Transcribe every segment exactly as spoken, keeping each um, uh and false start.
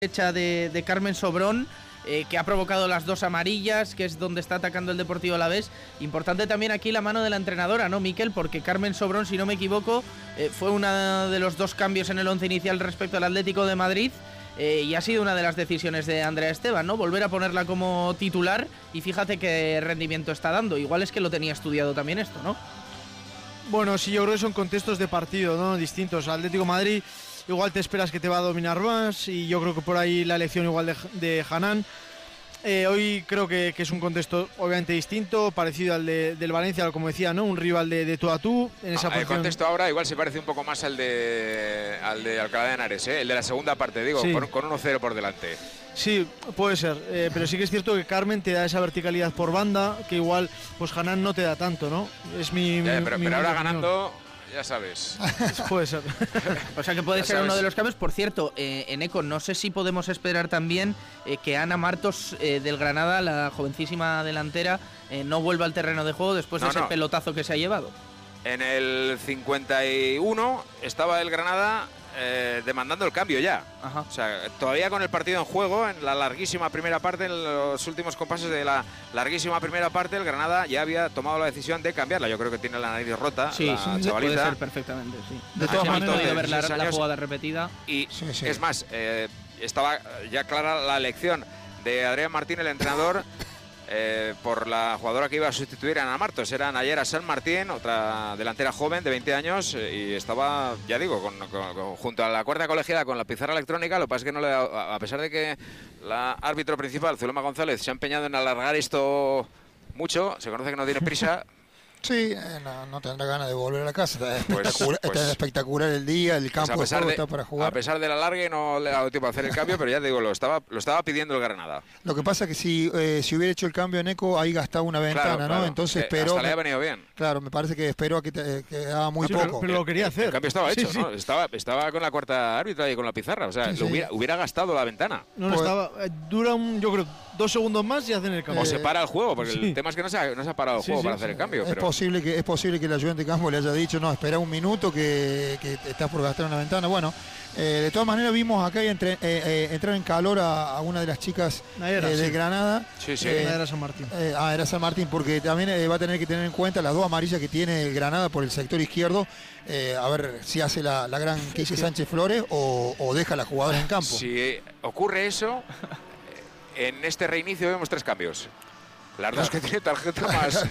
derecha de, de Carmen Sobrón, eh, que ha provocado las dos amarillas, que es donde está atacando el Deportivo Alavés. Importante también aquí la mano de la entrenadora, ¿no, Miquel? Porque Carmen Sobrón, si no me equivoco, eh, fue uno de los dos cambios en el once inicial respecto al Atlético de Madrid. Eh, y ha sido una de las decisiones de Andrea Esteban, ¿no? Volver a ponerla como titular, y fíjate qué rendimiento está dando. Igual es que lo tenía estudiado también esto, ¿no? Bueno, sí, yo creo que son contextos de partido, ¿no? Distintos. Atlético Madrid igual te esperas que te va a dominar más, y yo creo que por ahí la elección igual de, de Hanan. Eh, hoy creo que, que es un contexto obviamente distinto, parecido al de, del Valencia, como decía, ¿no? Un rival de, de tú a tú en esa ah, posición. El contexto ahora igual se parece un poco más al de al de Alcalá de Henares, ¿eh? El de la segunda parte, digo, sí. con, con uno cero por delante. Sí, puede ser, eh, pero sí que es cierto que Carmen te da esa verticalidad por banda que igual pues Hanan no te da tanto, ¿no? Es mi, ya, mi pero, mi pero ahora ganando, ya sabes. Puede ser. O sea que puede Ya ser sabes. uno de los cambios. Por cierto, eh, en Eco, no sé si podemos esperar también eh, que Ana Martos eh, del Granada, la jovencísima delantera, eh, no vuelva al terreno de juego después No, de ese no. pelotazo que se ha llevado. En el cincuenta y uno estaba el Granada eh, demandando el cambio ya. Ajá. O sea, todavía con el partido en juego, en la larguísima primera parte, en los últimos compases de la larguísima primera parte, el Granada ya había tomado la decisión de cambiarla. Yo creo que tiene la nariz rota, Sí, la sí, chavalita. puede ser perfectamente, sí. De Ah, todas sí, hemos maneras, podido ver la, dieciséis la años. jugada repetida. Y Sí, sí. es más, eh, estaba ya clara la elección de Adrián Martín, el entrenador, eh, por la jugadora que iba a sustituir a Ana Martos. Era Nayera San Martín, otra delantera joven de veinte años, eh, y estaba, ya digo, con, con- con- junto a la cuerda colegiada con la pizarra electrónica. Lo que pasa es que no le, a a pesar de que la árbitro principal, Zulema González, se ha empeñado en alargar esto mucho, se conoce que no tiene prisa. Sí, eh, no, no tendrá ganas de volver a la casa. Está Pues- espectacular, pues- está espectacular el día, el Pues campo a de pesar juego de, está para a jugar. pesar del alargue no le ha dado tiempo a hacer el cambio, pero ya te digo, lo estaba, lo estaba pidiendo el Granada. Lo que pasa es que si, eh, si hubiera hecho el cambio en Eco, ahí gastaba una ventana, Claro, claro. ¿no? Entonces Eh, esperó. hasta le ha venido bien. Claro, me parece que esperó a que, te, que haga muy Sí, poco. pero, pero lo quería hacer. El cambio estaba Sí, hecho, sí. ¿no? Estaba, estaba con la cuarta árbitra y con la pizarra. O sea, Sí, lo sí. Hubiera, hubiera gastado la ventana. No, no Pues- estaba. eh, dura un, yo creo, dos segundos más y hacen el cambio. O se para el juego, porque sí. el tema es que no se ha, no se ha parado el Sí, juego sí, para sí. hacer el cambio. Es Pero posible que es posible que el ayudante de campo le haya dicho, no, espera un minuto que, que estás por gastar una ventana. Bueno, eh, de todas maneras vimos acá y entre, eh, eh, entrar en calor a, a una de las chicas Nayera, eh, de sí. Granada. Sí, sí. Eh, Era San Martín. Eh, ah, era San Martín, porque también eh, va a tener que tener en cuenta las dos amarillas que tiene el Granada por el sector izquierdo, eh, a ver si hace la, la gran que dice Sánchez Flores o, o deja a la jugadora en campo. si ocurre eso, en este reinicio vemos tres cambios. Las dos que tiene tarjeta más,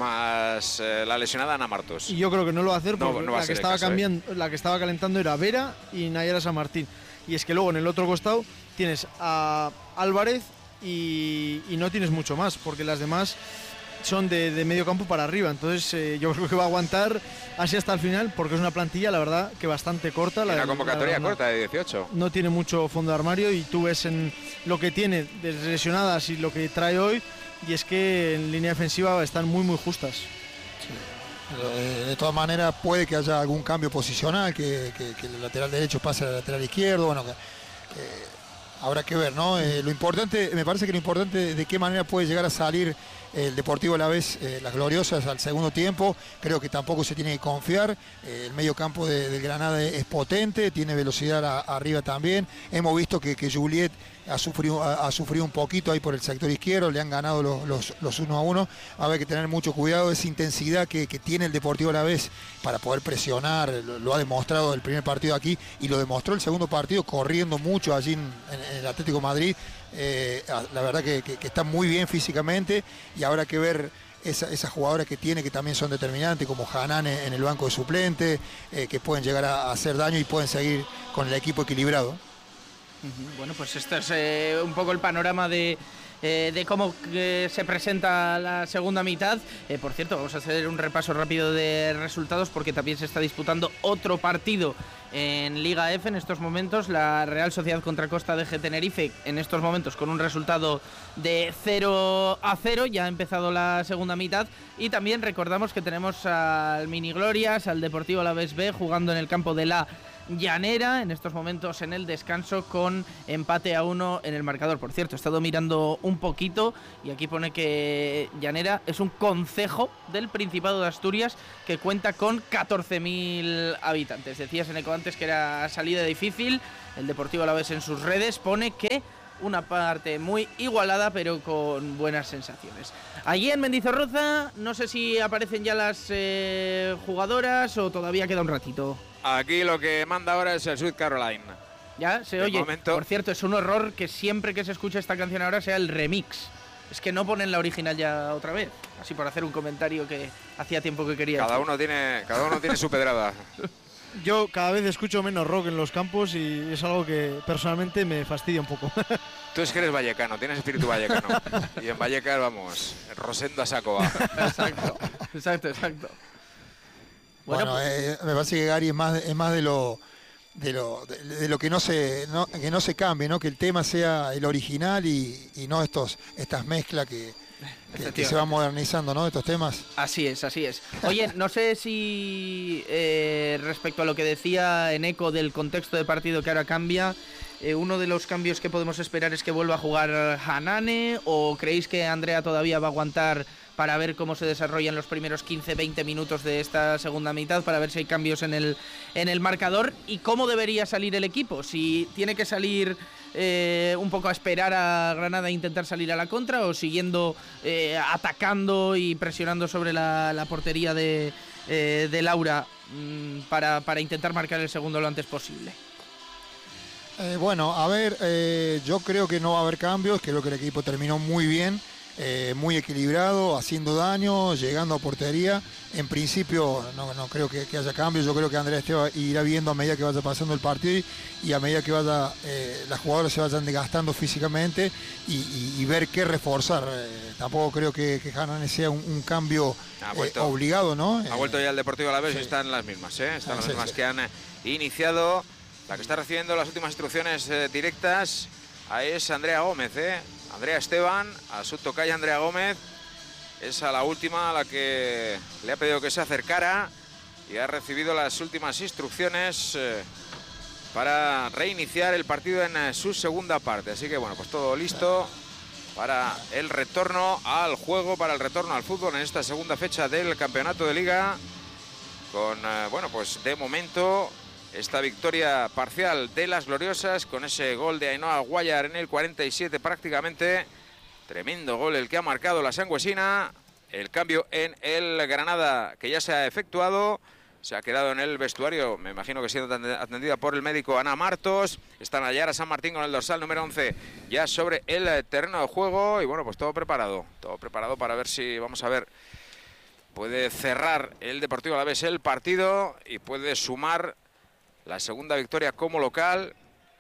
más eh, la lesionada Ana Martos. Y yo creo que no lo va a hacer No, porque no va a la, que ser el estaba caso, ¿eh? cambiando, la que estaba calentando era Vera y Nayera San Martín. Y es que luego en el otro costado tienes a Álvarez y, y no tienes mucho más, porque las demás son de, de medio campo para arriba. Entonces eh, yo creo que va a aguantar así hasta el final, porque es una plantilla, la verdad, que bastante corta. La Una del- convocatoria la del- corta de dieciocho. No tiene mucho fondo de armario, y tú ves en lo que tiene de lesionadas y lo que trae hoy, y es que en línea defensiva están muy muy justas. Eh, de todas maneras puede que haya algún cambio posicional, que, que- que el lateral derecho pase al lateral izquierdo, bueno, que, eh, habrá que ver, ¿no? Eh, lo importante, me parece que lo importante de qué manera puede llegar a salir el Deportivo Alavés, eh, las gloriosas al segundo tiempo, creo que tampoco se tiene que confiar. Eh, el medio campo de, del Granada es potente, tiene velocidad a- arriba también. Hemos visto que, que Juliet ha sufrido, ha, ha sufrido un poquito ahí por el sector izquierdo, le han ganado los, los, los uno a uno. Va a haber que tener mucho cuidado, esa intensidad que, que tiene el Deportivo Alavés para poder presionar, lo, lo ha demostrado el primer partido aquí y lo demostró el segundo partido corriendo mucho allí en, en- en el Atlético de Madrid. Eh, la verdad que, que- que está muy bien físicamente, y habrá que ver esa- esas jugadoras que tiene que también son determinantes, como Hanan en, en el banco de suplente, eh, que pueden llegar a, a hacer daño y pueden seguir con el equipo equilibrado. Ujú. Bueno, pues esto es eh, un poco el panorama de, eh, de cómo eh, se presenta la segunda mitad. Eh, por cierto, vamos a hacer un repaso rápido de resultados, porque también se está disputando otro partido en Liga F en estos momentos. La Real Sociedad contra Costa de G Tenerife, en estos momentos con un resultado de cero a cero. Ya ha empezado la segunda mitad, y también recordamos que tenemos al Mini Glorias, al Deportivo Alavés B, jugando en el campo de la Llanera, en estos momentos en el descanso, con empate a uno en el marcador. Por cierto, he estado mirando un poquito y aquí pone que Llanera es un concejo del Principado de Asturias que cuenta con catorce mil habitantes. Decías, Eneco, antes que era salida difícil. el Deportivo Alavés en sus redes pone que una parte muy igualada pero con buenas sensaciones. Allí en Mendizorroza no sé si aparecen ya las eh, jugadoras o todavía queda un ratito. Aquí lo que manda ahora es el Sweet Caroline. Ya se De oye. momento. Por cierto, es un horror que siempre que se escucha esta canción ahora sea el remix. Es que no ponen la original ya otra vez. Así por hacer un comentario que hacía tiempo que quería. Cada uno tiene, cada uno tiene su pedrada. Yo cada vez escucho menos rock en los campos y es algo que personalmente me fastidia un poco. Tú es que eres vallecano, tienes espíritu vallecano. Y en Vallecas, vamos, Rosendo a saco va. Exacto, exacto, exacto. Bueno, Bueno, pues, eh, me parece que Gary es más, es más de lo de lo, de, de lo que no se no, que no se cambie, ¿no? Que el tema sea el original y, y no estos estas mezclas que, que, que se van modernizando, ¿no? Estos temas. así es, así es. Oye, no sé si eh, respecto a lo que decía en eco del contexto de partido que ahora cambia, eh, uno de los cambios que podemos esperar es que vuelva a jugar Hanane, o creéis que Andrea todavía va a aguantar para ver cómo se desarrollan los primeros quince veinte minutos de esta segunda mitad, para ver si hay cambios en el, en el marcador y cómo debería salir el equipo, si tiene que salir eh, un poco a esperar a Granada e intentar salir a la contra, o siguiendo eh, atacando y presionando sobre la, la portería de, eh, de Laura mmm, para, para intentar marcar el segundo lo antes posible. Eh, bueno, a ver, eh, yo creo que no va a haber cambios, creo que el equipo terminó muy bien. Eh, muy equilibrado, haciendo daño, llegando a portería. En principio no, no creo que, que haya cambios. Yo creo que Andrea Esteban irá viendo a medida que vaya pasando el partido y, y a medida que vaya eh, las jugadoras se vayan desgastando físicamente y, y, y ver qué reforzar. Eh, tampoco creo que, que Hanane sea un, un cambio eh, obligado, ¿no? Ha vuelto ya el Deportivo Alavés sí. y están las mismas, ¿eh? Están Ah, las sí, mismas sí. que han iniciado. La que está recibiendo las últimas instrucciones eh, directas ahí es Andrea Gómez, ¿eh? Andrea Esteban, a su tocaya Andrea Gómez, es a la última a la que le ha pedido que se acercara y ha recibido las últimas instrucciones eh, para reiniciar el partido en eh, su segunda parte. Así que bueno, pues todo listo para el retorno al juego, para el retorno al fútbol en esta segunda fecha del campeonato de liga. Con, eh, bueno, pues de momento esta victoria parcial de las gloriosas con ese gol de Ainhoa Guayar en el cuarenta y siete prácticamente. Tremendo gol el que ha marcado la sangüesina. El cambio en el Granada que ya se ha efectuado. Se ha quedado en el vestuario, me imagino que siendo atendida por el médico Ana Martos. Está Nayara San Martín con el dorsal número once ya sobre el terreno de juego. Y bueno, pues todo preparado. Todo preparado para ver si, vamos a ver, puede cerrar el Deportivo Alavés el partido y puede sumar la segunda victoria como local.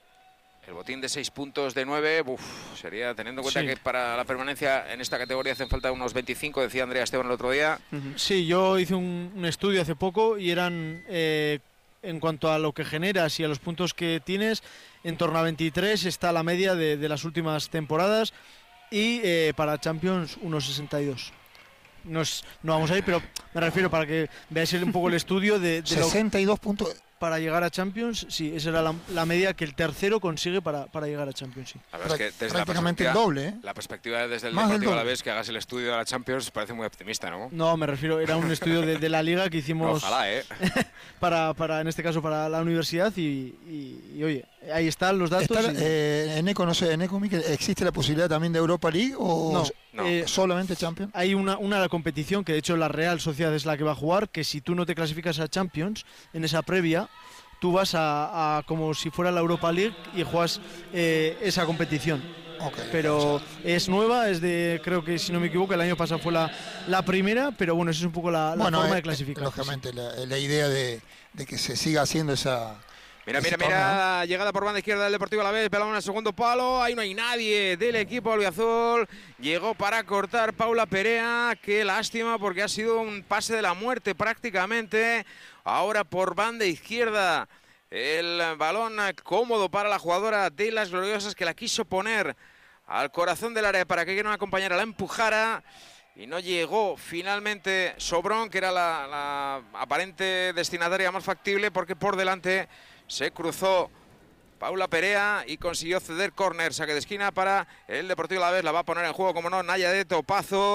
El botín de seis puntos de nueve, uf, sería teniendo en cuenta sí. que para la permanencia en esta categoría hacen falta unos veinticinco, decía Andrea Esteban el otro día. Sí, yo hice un, un estudio hace poco y eran, eh, en cuanto a lo que generas y a los puntos que tienes, en torno a veintitrés está la media de, de las últimas temporadas y eh, para Champions unos sesenta y dos. No, es, no vamos a ir, pero me refiero para que veáis un poco el estudio de, de sesenta y dos lo, puntos. Para llegar a Champions, sí, esa era la, la media que el tercero consigue para, para llegar a Champions, sí. La verdad es que desde prácticamente la el doble, ¿eh? La perspectiva desde el Más del Deportivo doble. Alavés que hagas el estudio de la Champions parece muy optimista, ¿no? No, me refiero, era un estudio de, de la liga que hicimos Ojalá, ¿eh? para, para, en este caso, para la universidad y, y, y oye, ahí están los datos. Está, y... eh, en Eco, no sé, en Eco, Mikel, ¿existe la posibilidad también de Europa League o No, no. eh, solamente Champions? hay una, una competición que de hecho la Real Sociedad es la que va a jugar, que si tú no te clasificas a Champions en esa previa, tú vas a, a como si fuera la Europa League y juegas eh, esa competición. Okay. Pero es nueva, es de, creo que si no me equivoco, el año pasado fue la, la primera, pero bueno, esa es un poco la, la bueno, forma eh, de clasificar. Lógicamente, la, la idea de, de que se siga haciendo esa... Mira, mira, mira, llegada por banda izquierda del Deportivo Alavés, pelón en el segundo palo, ahí no hay nadie del equipo albiazul, llegó para cortar Paula Perea, qué lástima porque ha sido un pase de la muerte prácticamente, ahora por banda izquierda, el balón cómodo para la jugadora de las gloriosas que la quiso poner al corazón del área para que una compañera la empujara. Y no llegó finalmente Sobrón, que era la, la aparente destinataria más factible, porque por delante se cruzó Paula Perea y consiguió ceder córner, saque de esquina para el Deportivo Alavés. La va a poner en juego, como no, Naya de Topazo.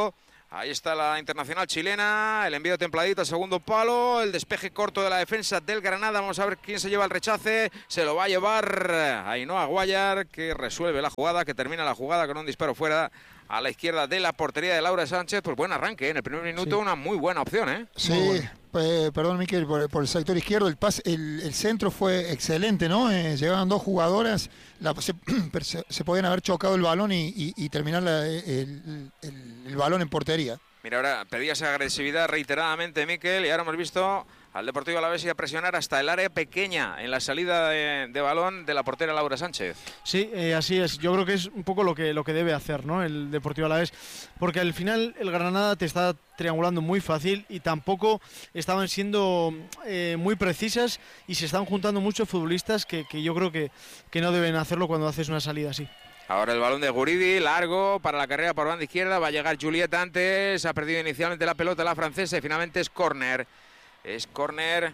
Ahí está la internacional chilena, el envío templadito al segundo palo, el despeje corto de la defensa del Granada. Vamos a ver quién se lleva el rechace. Se lo va a llevar Ainhoa Guayar, que resuelve la jugada, que termina la jugada con un disparo fuera a la izquierda de la portería de Laura Sánchez. Pues buen arranque, ¿eh? En el primer minuto, sí. Una muy buena opción, ¿eh? Sí, pues, perdón, Miquel, por, por el sector izquierdo, el, pas, el, el centro fue excelente, ¿no? Eh, llegaban dos jugadoras, la, se, se podían haber chocado el balón y, y, y terminar la, el, el, el balón en portería. Mira, ahora pedía esa agresividad reiteradamente, Miquel, y ahora hemos visto al Deportivo Alavés ir a presionar hasta el área pequeña en la salida de, de balón de la portera Laura Sánchez. Sí, eh, así es. Yo creo que es un poco lo que, lo que debe hacer, ¿no?, el Deportivo Alavés, porque al final el Granada te está triangulando muy fácil y tampoco estaban siendo eh, muy precisas y se están juntando muchos futbolistas que, que yo creo que, que no deben hacerlo cuando haces una salida así. Ahora el balón de Guridi, largo para la carrera por banda izquierda, va a llegar Julieta antes, ha perdido inicialmente la pelota la francesa y finalmente es córner. Es córner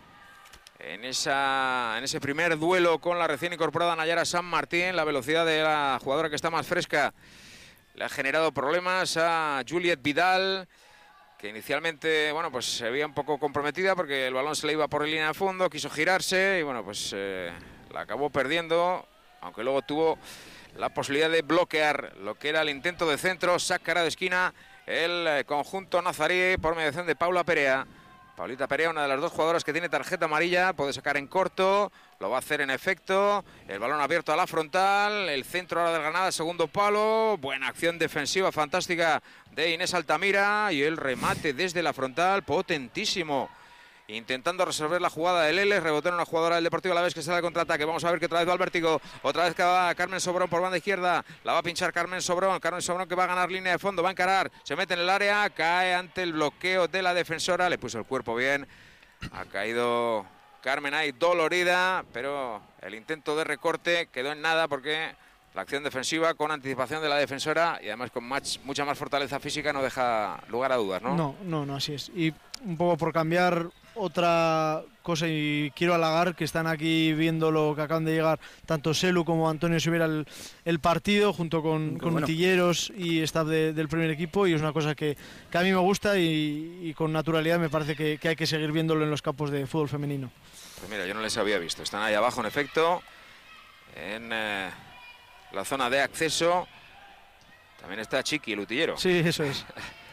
en, esa, en ese primer duelo con la recién incorporada Nayara San Martín. La velocidad de la jugadora que está más fresca le ha generado problemas a Juliet Vidal, que inicialmente, bueno, pues se veía un poco comprometida porque el balón se le iba por línea de fondo, quiso girarse y bueno, pues eh, la acabó perdiendo, aunque luego tuvo la posibilidad de bloquear lo que era el intento de centro, sacará de esquina el conjunto nazarí por mediación de Paula Perea. Paulita Perea, una de las dos jugadoras que tiene tarjeta amarilla, puede sacar en corto, lo va a hacer en efecto, el balón abierto a la frontal, el centro ahora del Granada, segundo palo, buena acción defensiva fantástica de Inés Altamira y el remate desde la frontal, potentísimo. Intentando resolver la jugada de Leles, rebotó en una jugadora del Deportivo Alavés que sale al contraataque. Vamos a ver que otra vez va al vértigo, otra vez que va Carmen Sobrón por banda izquierda, la va a pinchar Carmen Sobrón, Carmen Sobrón que va a ganar línea de fondo, va a encarar, se mete en el área, cae ante el bloqueo de la defensora, le puso el cuerpo bien, ha caído Carmen ahí dolorida, pero el intento de recorte quedó en nada porque la acción defensiva con anticipación de la defensora y además con más, mucha más fortaleza física no deja lugar a dudas, ¿no? No, no, no, así es. Y un poco por cambiar otra cosa, y quiero halagar que están aquí viendo lo que acaban de llegar tanto Selu como Antonio Sivera el, el partido junto con, con bueno. Utilleros y staff de, del primer equipo, y es una cosa que, que a mí me gusta y, y con naturalidad me parece que, que hay que seguir viéndolo en los campos de fútbol femenino. Pues mira, yo no les había visto, están ahí abajo en efecto en eh, la zona de acceso. También está Chiqui, el utillero. Sí, eso es.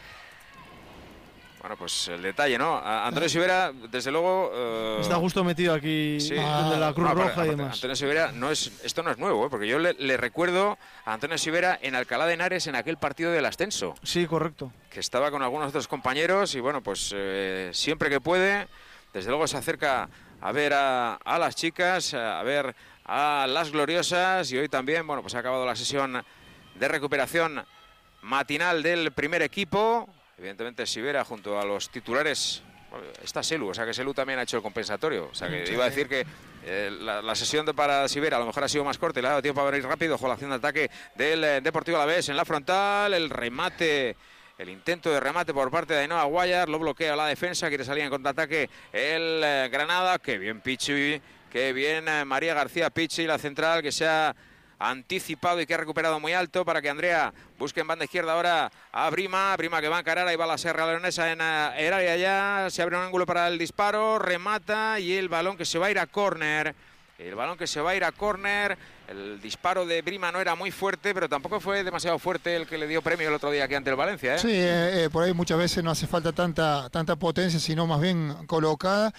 Bueno, pues el detalle, ¿no? Antonio Sivera, desde luego... Uh... Está justo metido aquí, sí. ah, de la Cruz no, Roja para, y demás. Antonio Sivera, no es, esto no es nuevo, ¿eh? Porque yo le, le recuerdo a Antonio Sivera en Alcalá de Henares en aquel partido del ascenso. Sí, correcto. Que estaba con algunos otros compañeros y bueno, pues eh, siempre que puede, desde luego se acerca a ver a, a las chicas, a ver a las gloriosas, y hoy también, bueno, pues ha acabado la sesión de recuperación matinal del primer equipo. Evidentemente Sivera junto a los titulares, bueno, está Selu, o sea que Selu también ha hecho el compensatorio, o sea que sí. Iba a decir que eh, la, la sesión de para Sivera a lo mejor ha sido más corta y le ha dado tiempo a venir rápido. Ojo la acción de ataque del eh, Deportivo Alavés en la frontal, el remate, el intento de remate por parte de Ainhoa Guayar, lo bloquea la defensa, quiere salir en contraataque el eh, Granada, que bien Pichi, que bien eh, María García Pichi, la central que se ha anticipado y que ha recuperado muy alto para que Andrea busque en banda izquierda ahora a Brima, Brima que va a encarar, ahí va la Serra Leonesa en el área ya, se abre un ángulo para el disparo, remata y el balón que se va a ir a córner, el balón que se va a ir a córner, el disparo de Brima no era muy fuerte, pero tampoco fue demasiado fuerte el que le dio premio el otro día aquí ante el Valencia, ¿eh? Sí, eh, eh, por ahí muchas veces no hace falta tanta tanta potencia, sino más bien colocada,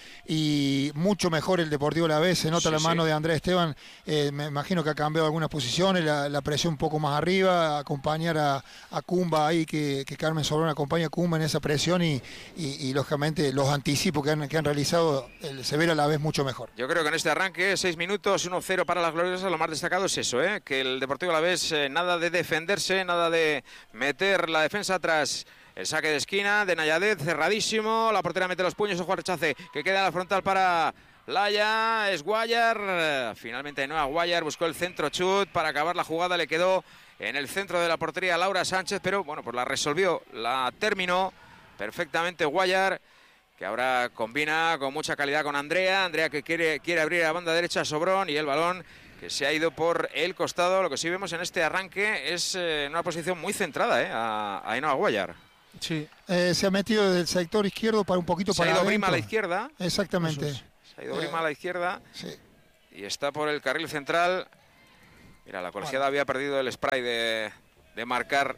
y mucho mejor el Deportivo Alavés, se nota sí, la mano sí. de Andrés Esteban, eh, me imagino que ha cambiado algunas posiciones, la, la presión un poco más arriba, acompañar a, a Cumba ahí, que, que Carmen Sobrón acompaña a Cumba en esa presión y, y, y lógicamente los anticipos que han, que han realizado, el Severa Alavés mucho mejor. Yo creo que en este arranque, seis minutos, uno cero para las gloriosas, lo más destacado es eso, ¿eh? Que el Deportivo Alavés eh, nada de defenderse, nada de meter la defensa atrás. El saque de esquina de Nayadet, cerradísimo, la portera mete los puños, ojo al rechace, que queda en la frontal para Laia, es Guayar, finalmente no, Guayar buscó el centro chut para acabar la jugada, le quedó en el centro de la portería Laura Sánchez, pero bueno, pues la resolvió, la terminó perfectamente Guayar, que ahora combina con mucha calidad con Andrea, Andrea que quiere, quiere abrir a banda derecha a Sobrón y el balón que se ha ido por el costado. Lo que sí vemos en este arranque es eh, una posición muy centrada, ¿eh? a, a Ainhoa Guayar. Sí. Eh, se ha metido desde el sector izquierdo para un poquito Se para ha ido adentro. Brima a la izquierda. Exactamente. Eso es. Se ha ido Eh, Brima a la izquierda. Sí. Y está por el carril central. Mira, la colegiada había perdido el spray de, de marcar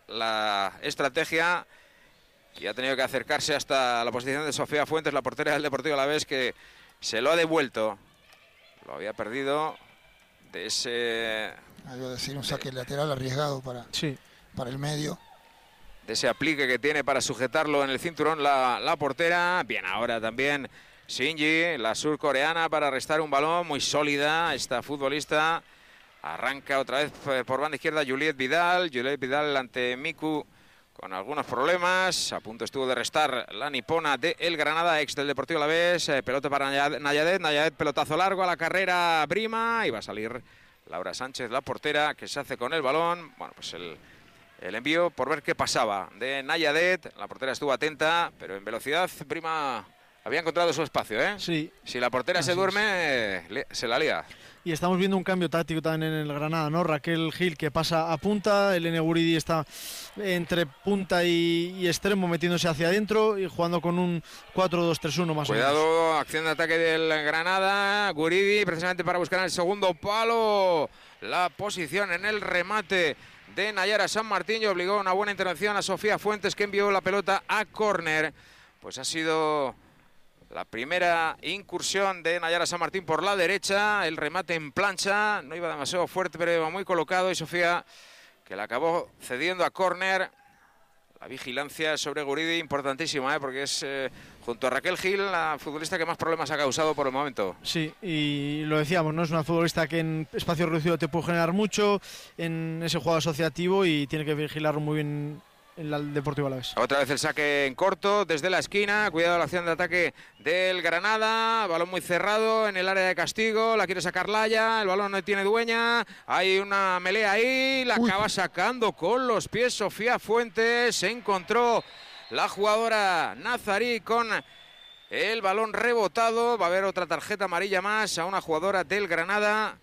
la estrategia y ha tenido que acercarse hasta la posición de Sofía Fuentes, la portera del Deportivo Alavés, que se lo ha devuelto. Lo había perdido de ese, Hay que decir, un saque lateral arriesgado para, Sí. para el medio. de ese aplique que tiene para sujetarlo en el cinturón la, la portera. Bien, ahora también Shinji, la surcoreana, para restar un balón. Muy sólida esta futbolista. Arranca otra vez por banda izquierda Juliet Vidal. Juliet Vidal ante Miku con algunos problemas. A punto estuvo de restar la nipona de El Granada, ex del Deportivo Alavés. Eh, pelota para Nayadet. Nayadet, pelotazo largo a la carrera Brima. Y va a salir Laura Sánchez, la portera, que se hace con el balón. Bueno, pues el, el envío por ver qué pasaba de Nayadet. La portera estuvo atenta, pero en velocidad Brima había encontrado su espacio, ¿eh? Sí. Si la portera Así se es. duerme, le- se la lía. Y estamos viendo un cambio táctico también en el Granada, ¿no? Raquel Gil que pasa a punta, Elena Guridi está entre punta y, y extremo metiéndose hacia adentro y jugando con un cuatro dos tres uno más o menos. Cuidado, acción de ataque del Granada. Guridi, precisamente para buscar el segundo palo. La posición en el remate de Nayara San Martín y obligó a una buena intervención a Sofía Fuentes, que envió la pelota a córner. Pues ha sido la primera incursión de Nayara San Martín por la derecha. El remate en plancha, no iba demasiado fuerte, pero iba muy colocado. Y Sofía, que la acabó cediendo a córner. La vigilancia sobre Guridi, importantísima, ¿eh? Porque es, eh, junto a Raquel Gil, la futbolista que más problemas ha causado por el momento. Sí, y lo decíamos, ¿no? Es una futbolista que en espacio reducido te puede generar mucho en ese juego asociativo y tiene que vigilarlo muy bien en el Deportivo Alavés. Otra vez el saque en corto desde la esquina. Cuidado la acción de ataque del Granada. Balón muy cerrado en el área de castigo. La quiere sacar Laya. El balón no tiene dueña. Hay una melea ahí. La Uy. acaba sacando con los pies Sofía Fuentes. Se encontró la jugadora nazarí con el balón rebotado. Va a haber otra tarjeta amarilla más a una jugadora del Granada.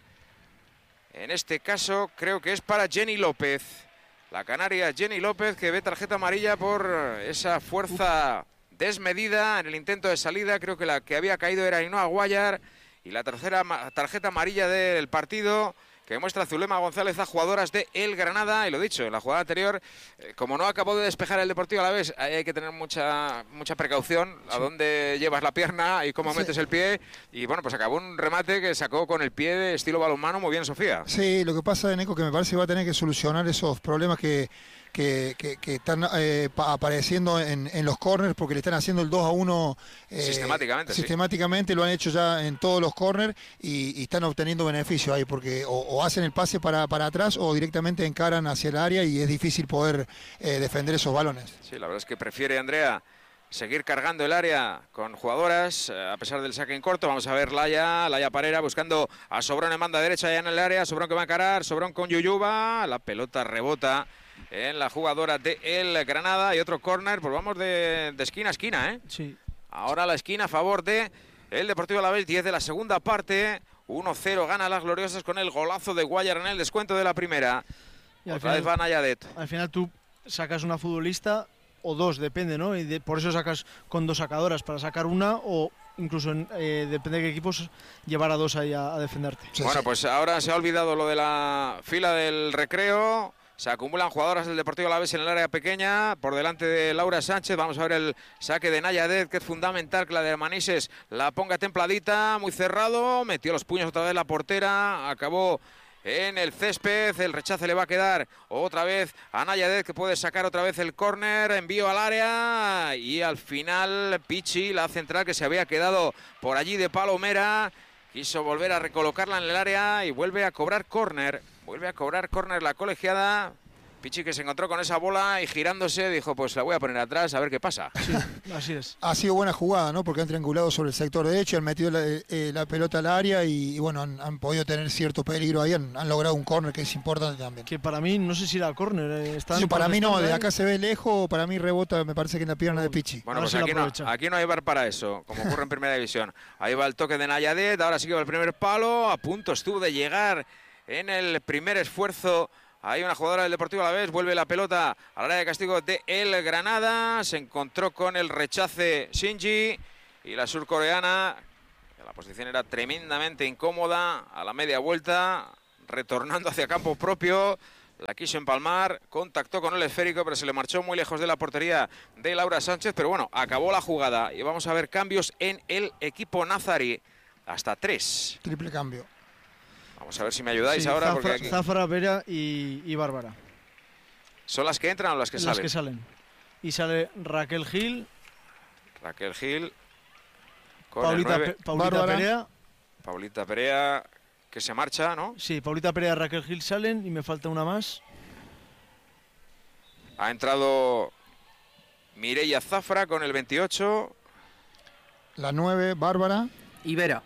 En este caso creo que es para Jenny López. La canaria Jenny López, que ve tarjeta amarilla por esa fuerza desmedida en el intento de salida. Creo que la que había caído era Ainhoa Guayar. Y la tercera tarjeta amarilla del partido, que muestra Zulema González a jugadoras de El Granada. Y lo dicho, en la jugada anterior, eh, como no acabó de despejar el Deportivo Alavés, ahí hay que tener mucha mucha precaución a Sí. dónde llevas la pierna y cómo Sí. metes el pie. Y bueno, pues acabó un remate que sacó con el pie de estilo balonmano. Muy bien, Sofía. Sí, lo que pasa, Neco, que me parece que va a tener que solucionar esos problemas que, que, que- que están eh, pa- apareciendo en, en los corners, porque le están haciendo el dos a uno eh, Sistemáticamente, sí. sistemáticamente, lo han hecho ya en todos los corners y, y están obteniendo beneficio ahí, porque o, o hacen el pase para, para atrás o directamente encaran hacia el área y es difícil poder eh, defender esos balones. Sí, la verdad es que prefiere Andrea seguir cargando el área con jugadoras, eh, a pesar del saque en corto. Vamos a ver Laya, Laya Parera buscando a Sobrón en banda derecha, ya en el área. Sobrón que va a encarar, Sobrón con Yuyuba. La pelota rebota en la jugadora de El Granada y otro córner. Pues vamos de, de esquina a esquina, ¿eh? Sí. Ahora la esquina a favor de el Deportivo Alavés, diez de la segunda parte. uno cero gana las gloriosas con el golazo de Guayar en el descuento de la primera. Y al Otra vez final, va Nayadet. al final tú sacas una futbolista o dos, depende, ¿no? Y de- por eso sacas con dos sacadoras, para sacar una o incluso, en, eh, depende de qué equipos, llevar a dos ahí a, a defenderte. Sí, Bueno, sí. pues ahora se ha olvidado lo de la fila del recreo. Se acumulan jugadoras del Deportivo Alavés en el área pequeña, por delante de Laura Sánchez. Vamos a ver el saque de Nayadet, que es fundamental que la de Manises la ponga templadita, muy cerrado. Metió los puños otra vez la portera, acabó en el césped. El rechace le va a quedar otra vez a Nayadet, que puede sacar otra vez el córner. Envío al área y al final Pichi, la central, que se había quedado por allí de Palomera, quiso volver a recolocarla en el área y vuelve a cobrar córner. Vuelve a cobrar córner la colegiada. Pichi, que se encontró con esa bola y girándose dijo, pues la voy a poner atrás a ver qué pasa. Sí, así es. Ha sido buena jugada, ¿no? Porque han triangulado sobre el sector derecho, han metido la, eh, la pelota al área y, y bueno, han, han podido tener cierto peligro ahí, han, han logrado un córner que es importante también. Que para mí, no sé si era córner. eh, están Sí, para mí no, protestando de ahí. acá se ve lejos, para mí rebota, me parece que en la pierna de Pichi. Bueno, Ahora pues sí lo aquí no, aprovecha. aquí no hay bar para eso, como ocurre en Primera División. Ahí va el toque de Nayadet, ahora sí que va el primer palo, a punto estuvo de llegar en el primer esfuerzo Hay una jugadora del Deportivo Alavés, vuelve la pelota al área de castigo de el Granada. Se encontró con el rechace Shinji y la surcoreana. La posición era tremendamente incómoda a la media vuelta, retornando hacia campo propio. La quiso empalmar, contactó con el esférico, pero se le marchó muy lejos de la portería de Laura Sánchez. Pero bueno, acabó la jugada y vamos a ver cambios en el equipo nazarí. Hasta tres. Triple cambio. Vamos a ver si me ayudáis Sí, ahora. Zafra, Porque aquí... Zafra, Vera y, y Bárbara. ¿Son las que entran o las que las salen? que salen. Y sale Raquel Gil, Raquel Gil. Con Paulita, el nueve. Pe- Paulita Bárbara. Perea. Paulita Perea, que se marcha, ¿no? Sí, Paulita Perea y Raquel Gil salen y me falta una más. Ha entrado Mireia Zafra con el veintiocho. La nueve, Bárbara. Y Vera.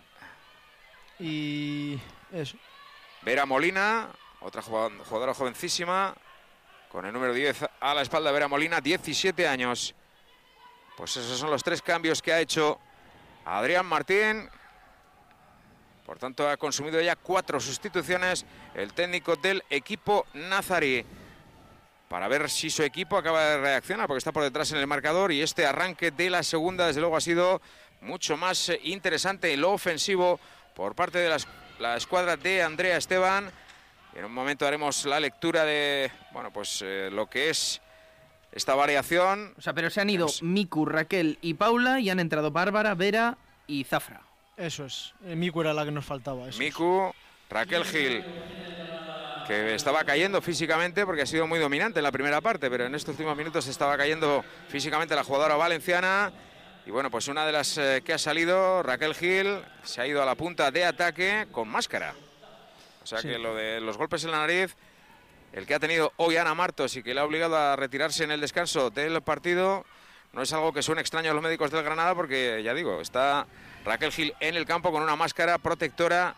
Y eso. Vera Molina, otra jugadora jovencísima, con el número diez a la espalda. Vera Molina, diecisiete años. Pues esos son los tres cambios que ha hecho Adrián Martín. Por tanto, ha consumido ya cuatro sustituciones el técnico del equipo nazarí. Para ver si su equipo acaba de reaccionar, porque está por detrás en el marcador. Y este arranque de la segunda, desde luego, ha sido mucho más interesante en lo ofensivo por parte de la, la escuadra de Andrea Esteban. En un momento haremos la lectura de, bueno, pues eh, lo que es esta variación. O sea, pero se han ido Miku, Raquel y Paula y han entrado Bárbara, Vera y Zafra. Eso es. Eh, Miku era la que nos faltaba. Eso Miku, Raquel Gil, que estaba cayendo físicamente porque ha sido muy dominante en la primera parte, pero en estos últimos minutos estaba cayendo físicamente la jugadora valenciana. Y bueno, pues una de las eh, que ha salido, Raquel Gil, se ha ido a la punta de ataque con máscara. O sea Sí. que lo de los golpes en la nariz, el que ha tenido hoy Ana Martos y que le ha obligado a retirarse en el descanso del partido, no es algo que suene extraño a los médicos del Granada, porque ya digo, está Raquel Gil en el campo con una máscara protectora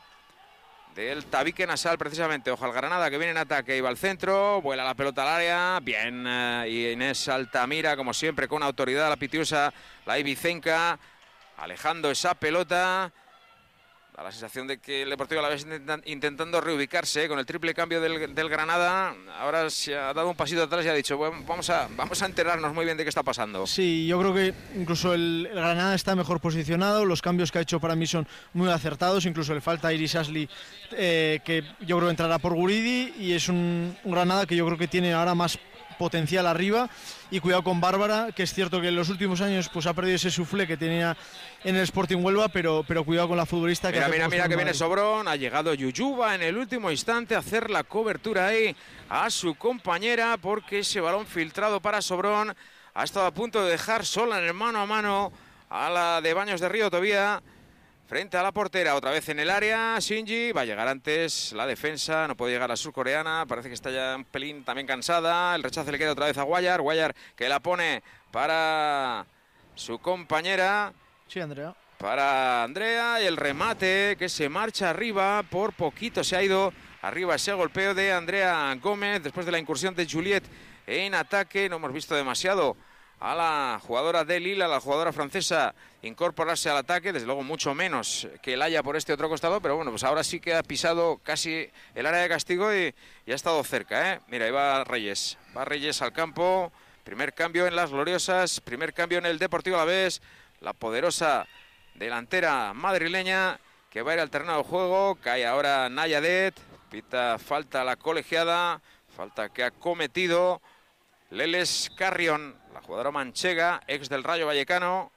del tabique nasal precisamente. Ojo al Granada, que viene en ataque y va al centro, vuela la pelota al área, bien, eh, y Inés Altamira, como siempre, con autoridad, la pitiusa, la ibicenca, alejando esa pelota. Da la sensación de que el Deportivo Alavés intentan, intentando reubicarse con el triple cambio del, del Granada. Ahora se ha dado un pasito atrás y ha dicho, bueno, vamos a, vamos a enterarnos muy bien de qué está pasando. Sí, yo creo que incluso el, el Granada está mejor posicionado, los cambios que ha hecho para mí son muy acertados, incluso le falta a Iris Ashley, eh, que yo creo entrará por Guridi, y es un, un Granada que yo creo que tiene ahora más potencial arriba. Y cuidado con Bárbara, que es cierto que en los últimos años pues ha perdido ese suflé que tenía en el Sporting Huelva, pero, pero cuidado con la futbolista. Mira, que mira, mira que viene Madrid. Sobrón, ha llegado Yuyuba en el último instante a hacer la cobertura ahí a su compañera, porque ese balón filtrado para Sobrón ha estado a punto de dejar sola en el mano a mano a la de Baños de Río Tobía, frente a la portera. Otra vez en el área, Shinji, va a llegar antes la defensa, no puede llegar la surcoreana, parece que está ya un pelín también cansada. El rechace le queda otra vez a Guayar, Guayar que la pone para su compañera. Sí, Andrea. Para Andrea, y el remate que se marcha arriba, por poquito se ha ido arriba ese golpeo de Andrea Gómez después de la incursión de Juliet en ataque. No hemos visto demasiado a la jugadora de Lille, a la jugadora francesa, incorporarse al ataque, desde luego mucho menos que el Haya por este otro costado, pero bueno, pues ahora sí que ha pisado casi el área de castigo y, y ha estado cerca, ¿eh? Mira, ahí va Reyes, va Reyes al campo, primer cambio en las gloriosas, primer cambio en el Deportivo Alavés, la poderosa delantera madrileña que va a ir al terreno de juego. Cae ahora Nayadet, pita falta la colegiada, falta que ha cometido Leles Carrión, la jugadora manchega, ex del Rayo Vallecano,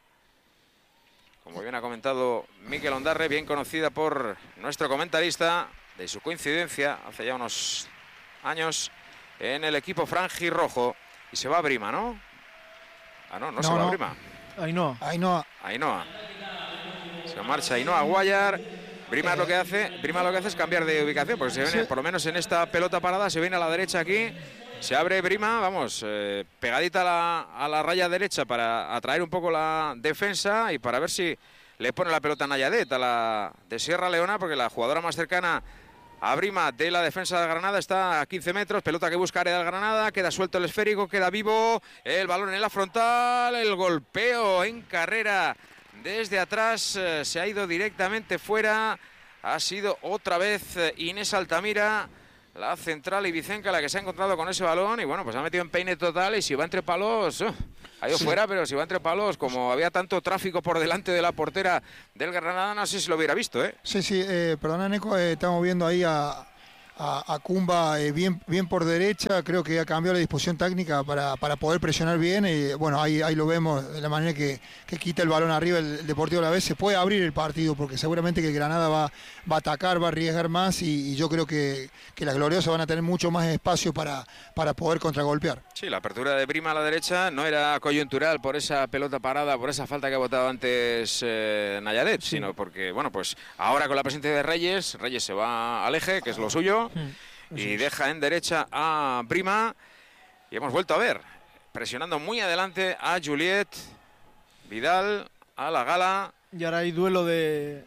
como bien ha comentado Mikel Ondarre, bien conocida por nuestro comentarista, de su coincidencia hace ya unos años en el equipo franjirrojo. Y se va a Brima, ¿no? Ah, no, no, no se va no. a Brima. Ainhoa. Ainhoa. Ainhoa. Se marcha Ainhoa Guayar. Brima, eh. lo que hace, Brima lo que hace es cambiar de ubicación, porque se viene, sí. por lo menos en esta pelota parada, se viene a la derecha aquí. Se abre Brima, vamos, eh, pegadita a la, a la raya derecha para atraer un poco la defensa y para ver si le pone la pelota a Nayadet, a la de Sierra Leona, porque la jugadora más cercana a Brima de la defensa de Granada está a quince metros, pelota que busca área del Granada, queda suelto el esférico, queda vivo, el balón en la frontal, el golpeo en carrera desde atrás, eh, se ha ido directamente fuera, ha sido otra vez Inés Altamira la central ibicenca la que se ha encontrado con ese balón y bueno, pues ha metido en peine total y si va entre palos, uh, ha ido sí. fuera, pero si va entre palos, como había tanto tráfico por delante de la portera del Granada, no sé si lo hubiera visto, ¿eh? Sí, sí, eh, perdona, Neco, eh, estamos viendo ahí a... a, a Kumba eh, bien, bien por derecha, creo que ha cambiado la disposición táctica para, para poder presionar bien y bueno, ahí, ahí lo vemos de la manera que, que quita el balón arriba el, el Deportivo Alavés, se puede abrir el partido porque seguramente que Granada va, va a atacar, va a arriesgar más y, y yo creo que, que las gloriosas van a tener mucho más espacio para, para poder contragolpear. Sí, la apertura de Brima a la derecha no era coyuntural por esa pelota parada, por esa falta que ha votado antes eh, Nayadet, sí. sino porque, bueno, pues ahora con la presencia de Reyes, Reyes se va al eje, que es lo suyo, mm, y es. deja en derecha a Brima, y hemos vuelto a ver, presionando muy adelante a Juliet, Vidal, a la Gala. Y ahora hay duelo de...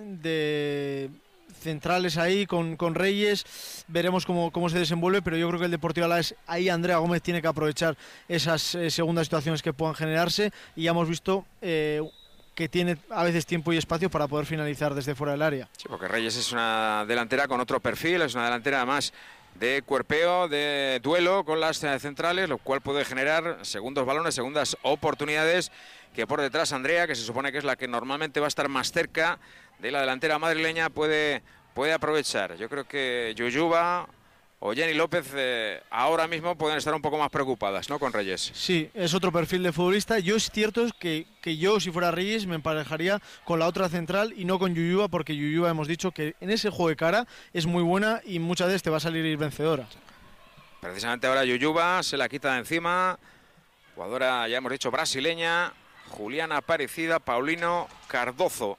de... centrales ahí con, con Reyes, veremos cómo, cómo se desenvuelve, pero yo creo que el Deportivo Alavés, ahí Andrea Gómez tiene que aprovechar esas eh, segundas situaciones que puedan generarse y ya hemos visto eh, que tiene a veces tiempo y espacio para poder finalizar desde fuera del área. Sí, porque Reyes es una delantera con otro perfil, es una delantera más de cuerpeo, de duelo con las centrales, lo cual puede generar segundos balones, segundas oportunidades, que por detrás Andrea, que se supone que es la que normalmente va a estar más cerca de la delantera madrileña, puede, puede aprovechar. Yo creo que Yuyuba o Jenny López eh, ahora mismo pueden estar un poco más preocupadas, ¿no?, con Reyes. Sí, es otro perfil de futbolista. Yo es cierto que, que yo, si fuera Reyes, me emparejaría con la otra central y no con Yuyuba, porque Yuyuba hemos dicho que en ese juego de cara es muy buena y muchas veces te va a salir vencedora. Precisamente ahora Yuyuba se la quita de encima. Jugadora, ya hemos dicho, brasileña. Juliana Aparecida, Paulino Cardozo.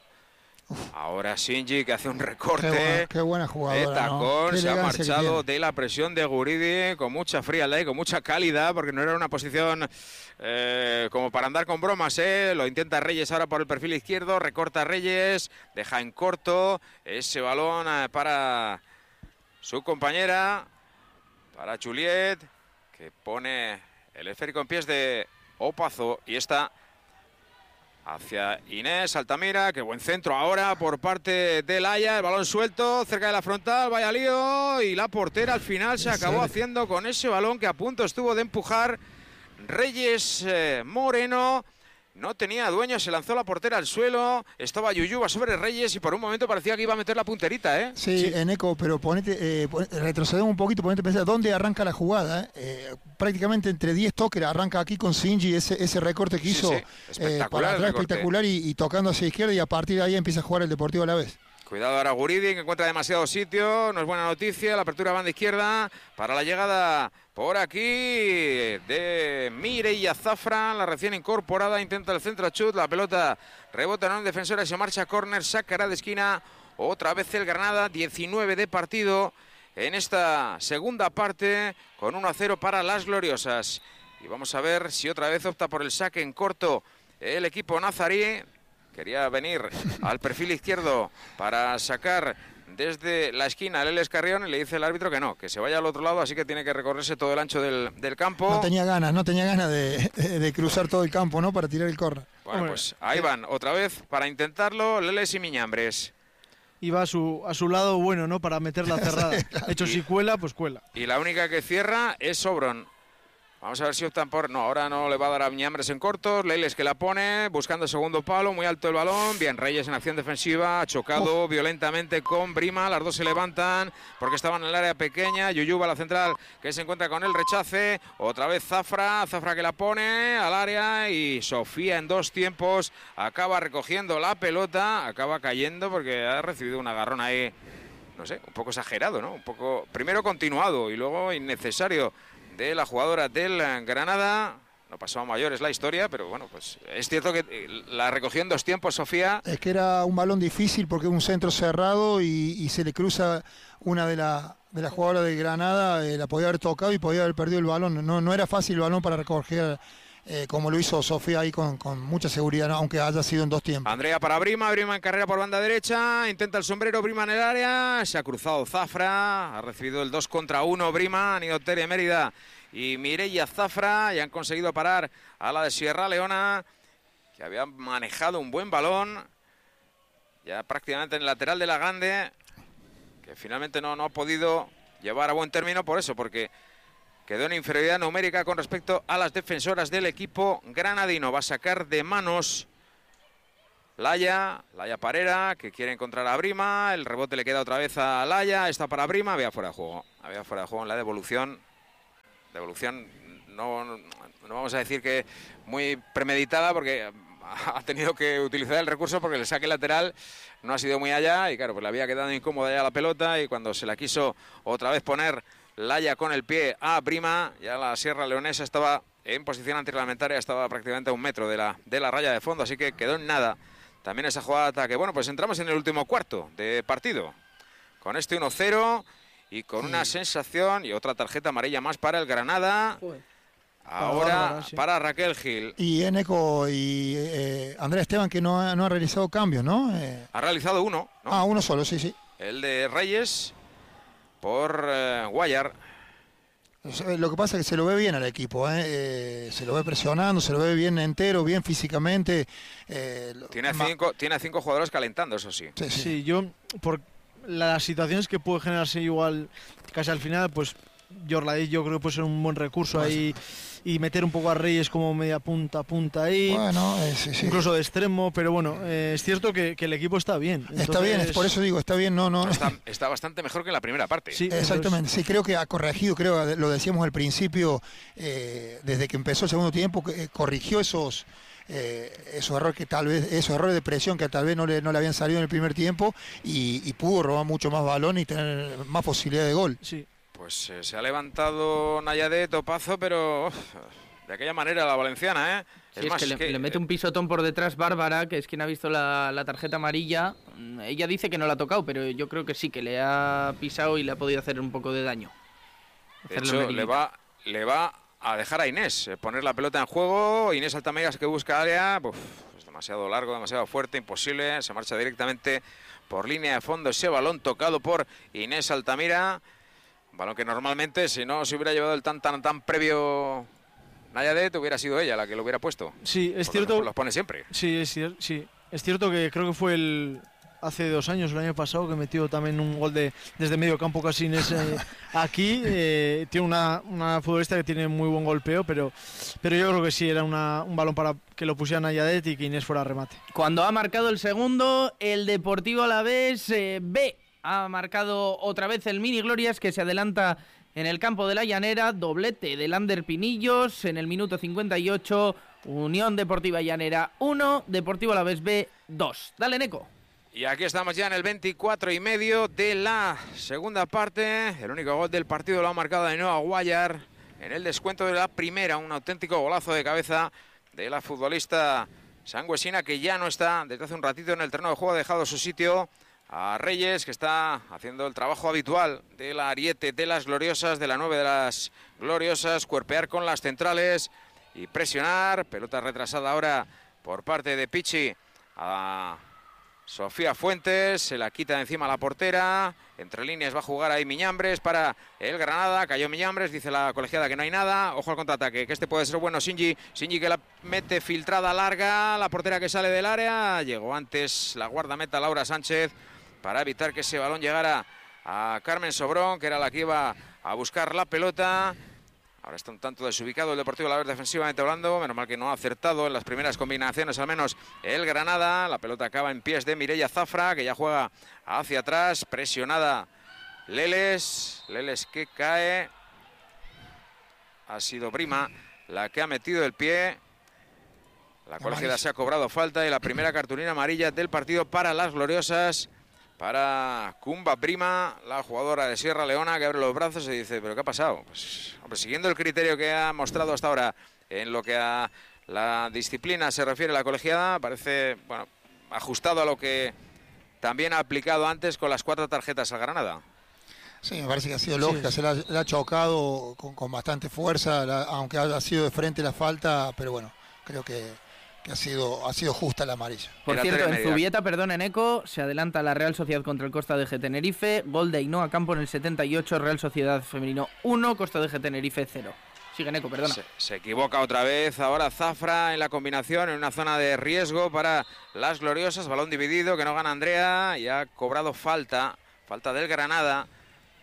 Ahora Shinji, que hace un recorte. Qué buena, qué buena jugadora, de tacón, ¿no? se ha marchado de la presión de Guridi con mucha frialdad, con mucha calidad, porque no era una posición eh, como para andar con bromas, ¿eh? Lo intenta Reyes ahora por el perfil izquierdo, recorta Reyes, deja en corto ese balón eh, para su compañera, para Juliet, que pone el esférico en pies de Opazo y está hacia Inés Altamira. Qué buen centro ahora por parte de Laia, el balón suelto cerca de la frontal, vaya lío, y la portera al final se acabó haciendo con ese balón que a punto estuvo de empujar Reyes eh, Moreno. No tenía dueño, se lanzó la portera al suelo, estaba Yuyuba sobre Reyes y por un momento parecía que iba a meter la punterita, ¿eh? Sí, sí. Eneco, pero ponete, eh, ponete, retrocedemos un poquito, ponete a pensar dónde arranca la jugada, ¿eh? Eh, prácticamente entre diez toques arranca aquí con Shinji, ese, ese recorte que hizo, sí, sí. Eh, para atrás, espectacular, y, y tocando hacia izquierda, y a partir de ahí empieza a jugar el Deportivo Alavés. Cuidado ahora Guridi, que encuentra demasiado sitio, no es buena noticia, la apertura banda izquierda para la llegada por aquí de Mireia Zafra, la recién incorporada, intenta el centro chut, la pelota rebota en un defensor y se marcha a córner, sacará de esquina otra vez el Granada, diecinueve de partido en esta segunda parte, con uno a cero para las gloriosas. Y vamos a ver si otra vez opta por el saque en corto el equipo nazarí. Quería venir al perfil izquierdo para sacar desde la esquina el Leles Carrión y le dice el árbitro que no, que se vaya al otro lado, así que tiene que recorrerse todo el ancho del, del campo. No tenía ganas, no tenía ganas de, de, de cruzar todo el campo, ¿no?, para tirar el córner. Bueno, pues ahí van otra vez para intentarlo Leles y Miñambres. Y va a su, a su lado bueno, ¿no?, para meter la cerrada. Sí, claro. De hecho, si cuela, pues cuela. Y la única que cierra es Sobron. Vamos a ver si optan por... No, ahora no le va a dar a Miñambres en cortos. Leiles que la pone, buscando el segundo palo, muy alto el balón. Bien, Reyes en acción defensiva, ha chocado Uf. violentamente con Brima. Las dos se levantan porque estaban en el área pequeña. Yuyuba, la central, que se encuentra con el rechace. Otra vez Zafra, Zafra que la pone al área. Y Sofía en dos tiempos acaba recogiendo la pelota. Acaba cayendo porque ha recibido un agarrón ahí, no sé, un poco exagerado, ¿no? Un poco, primero continuado y luego innecesario de la jugadora del Granada. No pasó a mayores la historia, pero bueno, pues es cierto que la recogió en dos tiempos, Sofía. Es que era un balón difícil porque es un centro cerrado y, y se le cruza una de las de la jugadoras de Granada, eh, la podía haber tocado y podía haber perdido el balón. No, no era fácil el balón para recoger, eh, como lo hizo Sofía ahí con, con mucha seguridad, ¿no?, aunque haya sido en dos tiempos. Andrea para Brima, Brima en carrera por banda derecha, intenta el sombrero, Brima en el área, se ha cruzado Zafra, ha recibido el dos contra uno Brima, han ido Tere Mérida y Mireia Zafra y han conseguido parar a la de Sierra Leona, que había manejado un buen balón, ya prácticamente en el lateral de la Grande, que finalmente no, no ha podido llevar a buen término por eso, porque quedó en inferioridad numérica con respecto a las defensoras del equipo granadino. Va a sacar de manos Laia, Laia Parera, que quiere encontrar a Brima. El rebote le queda otra vez a Laia. Está para Brima, había fuera de juego. Había fuera de juego en la devolución. Devolución, no, no, no vamos a decir que muy premeditada, porque ha tenido que utilizar el recurso porque el saque lateral no ha sido muy allá. Y claro, pues le había quedado incómoda ya la pelota. Y cuando se la quiso otra vez poner Laia con el pie a Brima, ya la Sierra Leonesa estaba en posición antirreglamentaria, estaba prácticamente a un metro de la, de la raya de fondo, así que quedó en nada también esa jugada de ataque. Bueno, pues entramos en el último cuarto de partido, con este uno cero y con sí. una sensación y otra tarjeta amarilla más para el Granada. Joder. Ahora para, sí. para Raquel Gil. Y Eneco y eh, Andrea Esteban, que no ha, no ha realizado cambios, ¿no? Eh... Ha realizado uno, ¿no? Ah, uno solo, sí, sí. El de Reyes por eh, Guayar. Lo que pasa es que se lo ve bien al equipo, ¿eh? Eh, se lo ve presionando, se lo ve bien entero, bien físicamente. Eh, tiene, a cinco, tiene a cinco jugadores calentando, eso sí. Sí, sí. sí, yo, por las situaciones que puede generarse igual casi al final, pues Yorladi yo creo que puede ser un buen recurso pues, ahí y meter un poco a Reyes como media punta, punta ahí, bueno, eh, sí, sí. incluso de extremo, pero bueno, eh, es cierto que, que el equipo está bien. Entonces... Está bien, es por eso digo, está bien, no, no. Está, está bastante mejor que en la primera parte. Sí, exactamente, sí, creo que ha corregido, creo, lo decíamos al principio, eh, desde que empezó el segundo tiempo, eh, corrigió esos... Eh, esos errores que tal vez esos errores de presión que tal vez no le, no le habían salido en el primer tiempo y, y pudo robar mucho más balón y tener más posibilidad de gol. Sí. Pues eh, se ha levantado Nayade topazo, pero uf, de aquella manera la valenciana, ¿eh? Sí, es, es más, que, le, que le mete un pisotón por detrás Bárbara, que es quien ha visto la, la tarjeta amarilla. Ella dice que no la ha tocado, pero yo creo que sí, que le ha pisado y le ha podido hacer un poco de daño. De hecho, le va, le va a dejar a Inés eh, poner la pelota en juego. Inés Altamegas, que busca área, uf, es demasiado largo, demasiado fuerte, imposible. Se marcha directamente por línea de fondo ese balón tocado por Inés Altamira. Balón que normalmente, si no se hubiera llevado el tan tan tan previo Nayadet, hubiera sido ella la que lo hubiera puesto. Sí, es cierto. Los pone siempre. Sí, es, sí, es cierto que creo que fue el hace dos años, el año pasado, que metió también un gol de desde medio campo casi Inés eh, aquí. Eh, tiene una, una futbolista que tiene muy buen golpeo, pero, pero yo creo que sí, era una, un balón para que lo pusiera Nayadet y que Inés fuera a remate. Cuando ha marcado el segundo, el Deportivo Alavés eh, B. Ha marcado otra vez el Mini Glorias, que se adelanta en el campo de la Llanera. Doblete de Lander Pinillos en el minuto cincuenta y ocho. Unión Deportiva Llanera uno, Deportivo Alavés B dos. Dale, Neco. Y aquí estamos ya en el veinticuatro y medio de la segunda parte. El único gol del partido lo ha marcado de nuevo a Guayar en el descuento de la primera. Un auténtico golazo de cabeza de la futbolista sangüesina, que ya no está desde hace un ratito en el terreno de juego. Ha dejado su sitio a Reyes, que está haciendo el trabajo habitual de la ariete de las gloriosas, de la nueve de las gloriosas, cuerpear con las centrales y presionar. Pelota retrasada ahora por parte de Pichi a Sofía Fuentes, se la quita de encima la portera. Entre líneas va a jugar ahí Miñambres para el Granada. Cayó Miñambres, dice la colegiada que no hay nada. Ojo al contraataque, que este puede ser bueno. Shinji, Shinji que la mete filtrada larga. La portera que sale del área. Llegó antes la guardameta Laura Sánchez para evitar que ese balón llegara a Carmen Sobrón, que era la que iba a buscar la pelota. Ahora está un tanto desubicado el Deportivo Alavés defensivamente hablando. Menos mal que no ha acertado en las primeras combinaciones, al menos el Granada. La pelota acaba en pies de Mireia Zafra, que ya juega hacia atrás. Presionada Leles. Leles que cae. Ha sido Brima la que ha metido el pie. La colegiada se ha cobrado falta y la primera cartulina amarilla del partido para las gloriosas. Para Kumba Brima, la jugadora de Sierra Leona, que abre los brazos y dice, ¿pero qué ha pasado? Pues, hombre, siguiendo el criterio que ha mostrado hasta ahora en lo que a la disciplina se refiere la colegiada, parece, bueno, ajustado a lo que también ha aplicado antes con las cuatro tarjetas al Granada. Sí, me parece que ha sido lógica, sí. se la, la ha chocado con, con bastante fuerza, la, aunque haya sido de frente la falta, pero bueno, creo que... que ha sido, ha sido justa la amarilla. Por cierto, en Zubieta, perdón, en Eco, se adelanta la Real Sociedad contra el Costa de G Tenerife. Gol de Ainhoa Campo en el setenta y ocho, Real Sociedad femenino uno, Costa de G Tenerife cero. Sigue en Eco, perdona. Se, se equivoca otra vez ahora Zafra en la combinación, en una zona de riesgo para las gloriosas. Balón dividido, que no gana Andrea y ha cobrado falta. Falta del Granada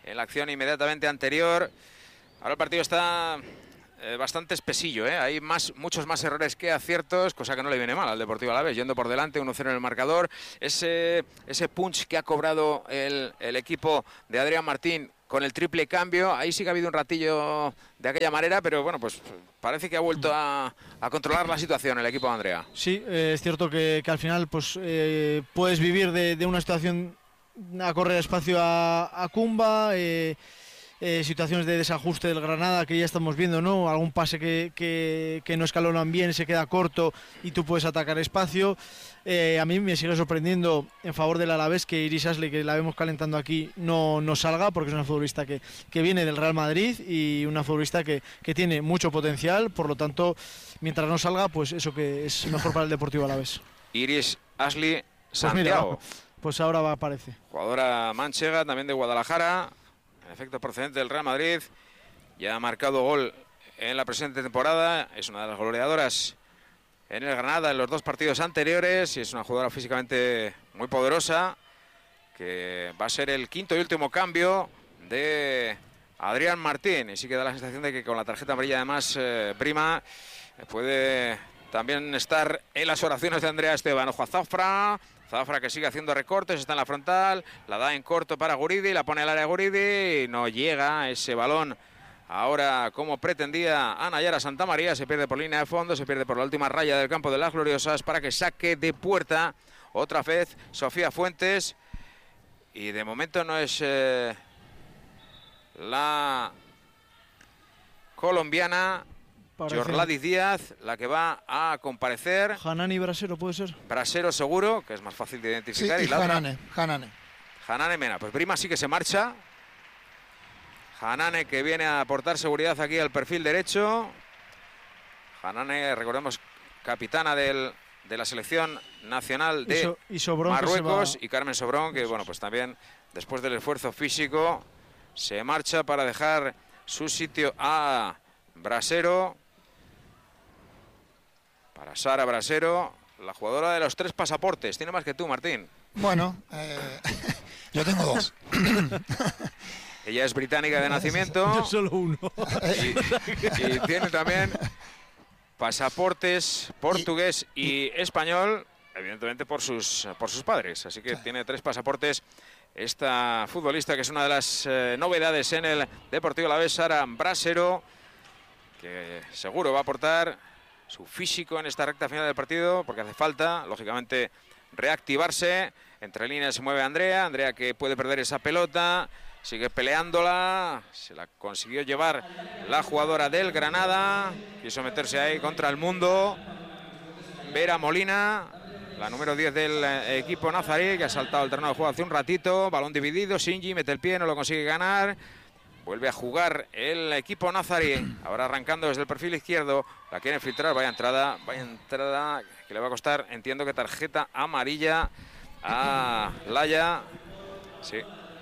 en la acción inmediatamente anterior. Ahora el partido está eh, bastante espesillo, ¿eh? Hay más, muchos más errores que aciertos, cosa que no le viene mal al Deportivo Alavés, yendo por delante uno cero en el marcador. Ese, ese punch que ha cobrado el, el equipo de Adrián Martín con el triple cambio, ahí sí que ha habido un ratillo de aquella manera, pero bueno, pues parece que ha vuelto a, a controlar la situación el equipo de Andrea. Sí, eh, es cierto que, que al final pues eh, puedes vivir de, de una situación a correr espacio a, a Kumba, eh, eh, situaciones de desajuste del Granada que ya estamos viendo, ¿no? Algún pase que, que, que no escalonan bien, se queda corto y tú puedes atacar espacio. Eh, a mí me sigue sorprendiendo en favor del Alavés que Iris Ashley, que la vemos calentando aquí, no, no salga, porque es una futbolista que, que viene del Real Madrid y una futbolista que, que tiene mucho potencial, por lo tanto, mientras no salga, pues eso que es mejor para el Deportivo Alavés. Iris Ashley Pues, Santiago. mira, pues ahora va, aparece. Jugadora manchega, también de Guadalajara, en efecto procedente del Real Madrid, ya ha marcado gol en la presente temporada, es una de las goleadoras en el Granada en los dos partidos anteriores y es una jugadora físicamente muy poderosa, que va a ser el quinto y último cambio de Adrián Martín, y sí que da la sensación de que con la tarjeta amarilla además eh, prima puede también estar en las oraciones de Andrea Esteban. Ojo a Zafra, Zafra que sigue haciendo recortes, está en la frontal, la da en corto para Guridi, la pone al área Guridi y no llega ese balón. Ahora, como pretendía Nayara Santamaría, se pierde por línea de fondo, se pierde por la última raya del campo de las Gloriosas para que saque de puerta otra vez Sofía Fuentes. Y de momento no es eh, la colombiana Yorladis Díaz la que va a comparecer. Hanani Brasero, ¿puede ser? Brasero seguro, que es más fácil de identificar. Sí, y, y la Hanane, otra, Hanane. Hanane Mena. Pues Prima sí que se marcha. Hanane que viene a aportar seguridad aquí al perfil derecho. Hanane, recordemos, capitana del, de la selección nacional de y so, y Sobrón Marruecos, y Carmen Sobrón, que bueno, pues también después del esfuerzo físico se marcha para dejar su sitio a Brasero. Para Sara Brasero, la jugadora de los tres pasaportes. Tiene más que tú, Martín. Bueno, eh, yo tengo dos. Ella es británica de nacimiento. Yo solo uno. Y, y tiene también pasaportes portugués y español, evidentemente por sus, por sus padres. Así que tiene tres pasaportes esta futbolista, que es una de las eh, novedades en el Deportivo Alavés, Sara Brasero, que seguro va a aportar su físico en esta recta final del partido, porque hace falta, lógicamente, reactivarse. Entre líneas se mueve Andrea, Andrea que puede perder esa pelota, sigue peleándola, se la consiguió llevar la jugadora del Granada, quiso meterse ahí contra el mundo. Vera Molina, la número diez del equipo nazarí, que ha saltado el terreno de juego hace un ratito, balón dividido, Shinji mete el pie, no lo consigue ganar. Vuelve a jugar el equipo nazarí, ahora arrancando desde el perfil izquierdo, la quiere filtrar, vaya entrada, vaya entrada, que le va a costar, entiendo que tarjeta amarilla a Laia. Sí,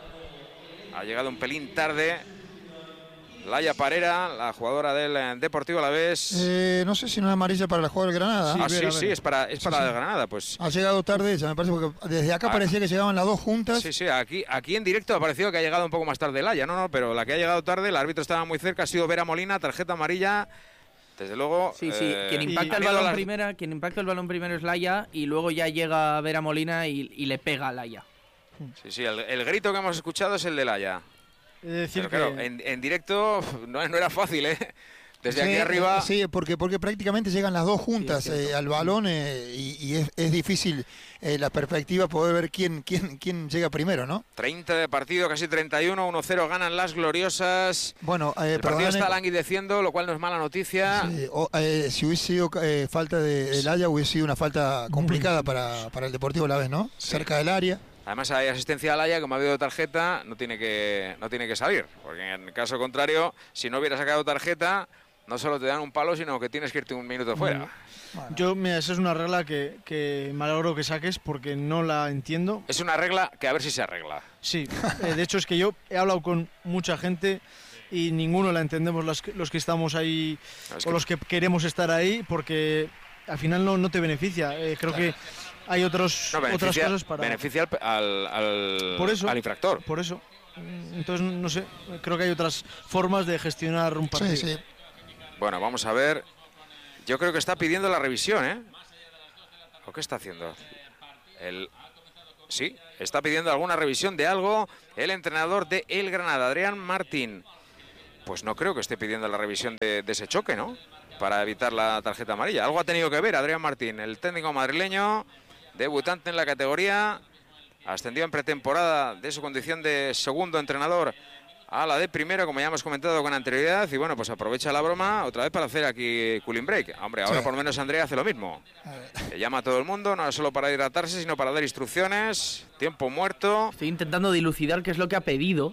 ha llegado un pelín tarde Laia Parera, la jugadora del Deportivo Alavés. Eh, no sé si no es amarilla para la jugadora del Granada. Sí, ah, ver, sí, sí, es para, es para sí, la sí. de Granada. Pues ha llegado tarde ella, me parece, porque desde acá ah, parecía que llegaban las dos juntas. Sí, sí, aquí, aquí en directo ha parecido que ha llegado un poco más tarde Laia, no, no, pero la que ha llegado tarde, el árbitro estaba muy cerca, ha sido Vera Molina, tarjeta amarilla. Desde luego. Sí, sí, eh, quien impacta el ido balón las- primero, quien impacta el balón primero es Laia y luego ya llega Vera Molina y, y le pega a Laia. Sí, sí, el, el grito que hemos escuchado es el de Laia. Es decir, Pero claro, que en, en directo no, no era fácil, ¿eh? Desde Sí, aquí arriba. Sí, porque, porque prácticamente llegan las dos juntas Sí, es cierto. eh, al balón eh, y, y es, es difícil eh, la perspectiva poder ver quién, quién, quién llega primero, ¿no? treinta de partido, casi treinta y uno, uno cero ganan las Gloriosas. Bueno, eh, El partido perdóname, está languideciendo, lo cual no es mala noticia. sí, o, eh, si hubiese sido eh, falta de, de Laia, hubiese sido una falta complicada para, para el Deportivo Alavés, ¿no? Sí. Cerca del área. Además hay asistencia a Laia, como ha habido tarjeta, no tiene que no tiene que salir, porque en caso contrario, si no hubiera sacado tarjeta, no solo te dan un palo, sino que tienes que irte un minuto fuera. Bueno, yo, mira, esa es una regla que, que me alegro que saques porque no la entiendo. Es una regla que a ver si se arregla. Sí, eh, de hecho es que yo he hablado con mucha gente y ninguno la entendemos los que, los que estamos ahí No, es o que- los que queremos estar ahí porque al final no, no te beneficia. Eh, creo que hay otros, No, otras beneficia, cosas para... beneficia al, al, al- Por eso. al infractor. Por eso. Entonces, no sé, creo que hay otras formas de gestionar un partido. Sí, sí. Bueno, vamos a ver. Yo creo que está pidiendo la revisión, ¿eh? ¿O qué está haciendo? El... Sí, está pidiendo alguna revisión de algo el entrenador de el Granada, Adrián Martín. Pues no creo que esté pidiendo la revisión de, de ese choque, ¿no? Para evitar la tarjeta amarilla. Algo ha tenido que ver Adrián Martín, el técnico madrileño, debutante en la categoría, ascendió en pretemporada de su condición de segundo entrenador a la de primero, como ya hemos comentado con anterioridad, y bueno, pues aprovecha la broma otra vez para hacer aquí cooling break. Hombre, ahora sí. Por lo menos Andrea hace lo mismo. Le llama a todo el mundo, no solo para hidratarse, sino para dar instrucciones, tiempo muerto. Estoy intentando dilucidar qué es lo que ha pedido.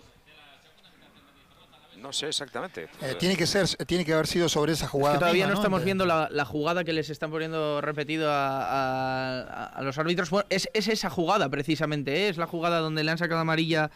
No sé exactamente. Eh, tiene que ser, tiene que haber sido sobre esa jugada. Es que todavía misma, no, ¿no? estamos De... viendo la, la jugada que les están poniendo repetido a, a, a los árbitros. Bueno, es, es esa jugada precisamente, ¿eh? Es la jugada donde le han sacado amarilla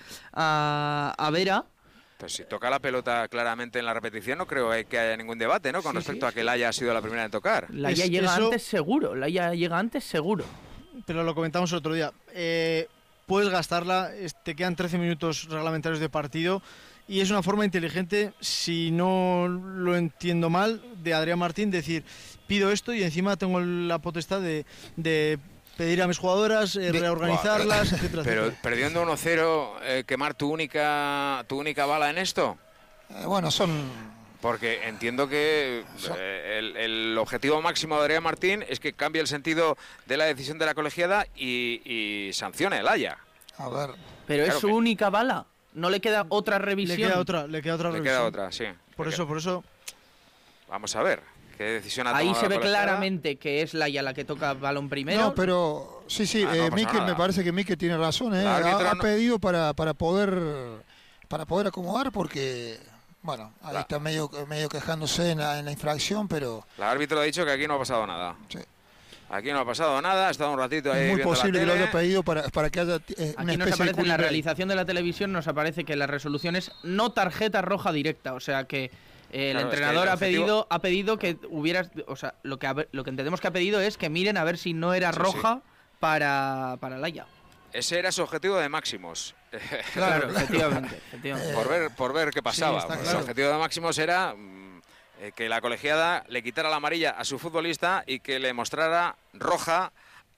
a, a Vera. Pues si toca la pelota claramente en la repetición, no creo que haya ningún debate, ¿no? Con sí, respecto sí. a que Laia ha sido la primera en tocar. Laia llega eso... antes seguro, Laia llega antes seguro. Pero lo comentamos el otro día. Eh, puedes gastarla, te quedan trece minutos reglamentarios de partido y es una forma inteligente, si no lo entiendo mal, de Adrián Martín decir, pido esto y encima tengo la potestad de... de pedir a mis jugadoras, eh, de, reorganizarlas, wow, etcétera, pero etcétera. Perdiendo uno cero, eh, quemar tu única tu única bala en esto. Eh, bueno, son... Porque entiendo que eh, el, el objetivo máximo de Adrián Martín es que cambie el sentido de la decisión de la colegiada y, y sancione el Haya. A ver. Pero claro es su que... única bala. No le queda otra revisión. Le queda otra, le queda otra le revisión. queda otra, sí. Por eso, queda... por eso. Vamos a ver. ¿Qué decisión ha Ahí tomado se ve la colegiada? claramente que es Laia la que toca balón primero. No, pero sí, sí, ah, eh, no Mikel, me parece que Mikel tiene razón. Eh. Ha, ha no... pedido para, para poder para poder acomodar porque, bueno, ahí la... está medio, medio quejándose en la, en la infracción, pero... El árbitro ha dicho que aquí no ha pasado nada. Sí. Aquí no ha pasado nada, ha estado un ratito ahí. Es muy viendo posible la que lo tele. haya pedido para, para que haya eh, una Aquí nos especie aparece de en la realización de la televisión, nos aparece que la resolución es no tarjeta roja directa, o sea que eh, el claro, entrenador es que el ha objetivo... pedido ha pedido que hubiera, o sea, lo que lo que entendemos que ha pedido es que miren a ver si no era sí, roja sí. para para Laia. Ese era su objetivo de Máximos. Claro, efectivamente, efectivamente. Por ver por ver qué pasaba. Sí, pues claro. El objetivo de Máximos era eh, que la colegiada le quitara la amarilla a su futbolista y que le mostrara roja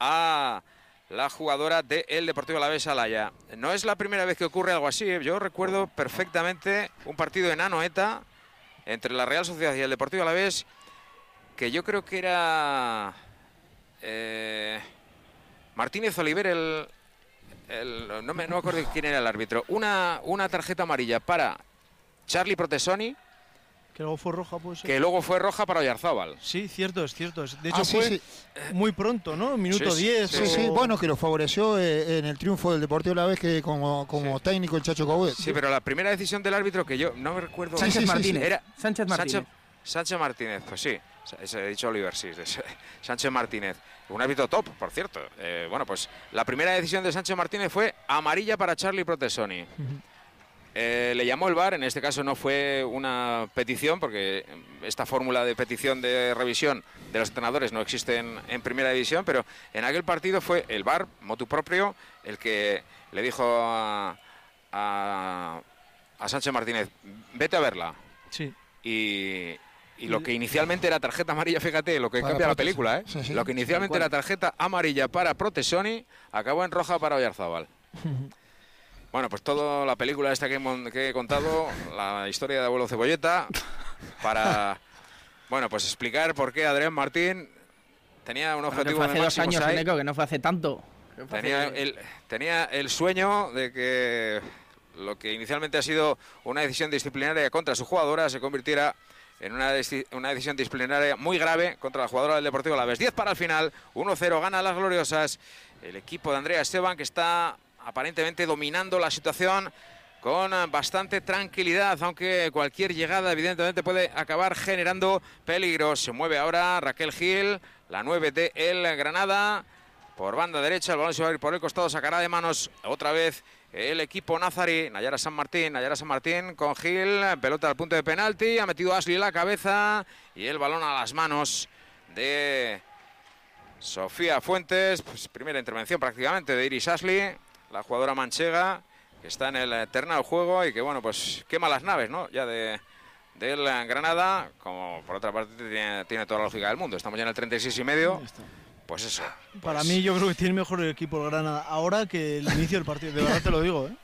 a la jugadora del Deportivo Alavés, Laia. No es la primera vez que ocurre algo así. Yo recuerdo perfectamente un partido en Anoeta entre la Real Sociedad y el Deportivo Alavés, que yo creo que era eh, Martínez Oliver, el, el no, me, no me acuerdo quién era el árbitro. Una, una tarjeta amarilla para Charlie Protesoni, que luego fue roja, pues. Que luego fue roja para Oyarzábal. Sí, cierto, es cierto. De hecho, ah, sí, fue sí. muy pronto, ¿no? Minuto diez. Sí, sí, sí, bueno, que lo favoreció eh, en el triunfo del Deportivo Alavés que como, como sí. técnico el Chacho Coudet. Sí, pero la primera decisión del árbitro que yo no me recuerdo. Sánchez sí, Martínez. Sí, sí. Era Sánchez Martínez. Sánchez, Sánchez Martínez, pues sí. He dicho Oliver, sí. Sánchez Martínez. Un árbitro top, por cierto. Eh, bueno, pues la primera decisión de Sánchez Martínez fue amarilla para Charlie Protesoni. Uh-huh. Eh, le llamó el V A R, en este caso no fue una petición, porque esta fórmula de petición de revisión de los entrenadores no existe en, en primera división, pero en aquel partido fue el V A R, motu propio, el que le dijo a, a, a Sánchez Martínez, vete a verla. Sí. Y, y lo que inicialmente era tarjeta amarilla, fíjate, lo que para cambia la película, ¿eh? Sí, sí. Lo que inicialmente era tarjeta amarilla para Protesoni, acabó en roja para Oyarzábal. Bueno, pues toda la película esta que, que he contado, la historia de Abuelo Cebolleta, para, bueno, pues explicar por qué Adrián Martín tenía un objetivo bueno, que fue hace de dos años, Eneco, que no fue hace tanto. Fue tenía, hace... el, tenía el sueño de que lo que inicialmente ha sido una decisión disciplinaria contra su jugadora se convirtiera en una, una decisión disciplinaria muy grave contra la jugadora del Deportivo Alavés. diez para el final, uno cero, gana a las gloriosas. El equipo de Andrea Esteban, que está aparentemente dominando la situación con bastante tranquilidad, aunque cualquier llegada evidentemente puede acabar generando peligros. Se mueve ahora Raquel Gil, la nueve de el Granada, por banda derecha, el balón se va a ir por el costado, sacará de manos otra vez el equipo nazarí. Nayara San Martín, Nayara San Martín con Gil, pelota al punto de penalti, ha metido Ashley la cabeza y el balón a las manos de Sofía Fuentes. Pues primera intervención prácticamente de Iris Ashley, la jugadora manchega, que está en el terreno del juego y que, bueno, pues quema las naves, ¿no? Ya de del Granada, como por otra parte tiene, tiene toda la lógica del mundo. Estamos ya en el treinta y seis y medio. Pues eso. Pues... Para mí yo creo que tiene mejor el equipo el Granada ahora que el inicio del partido. De verdad te lo digo, ¿eh?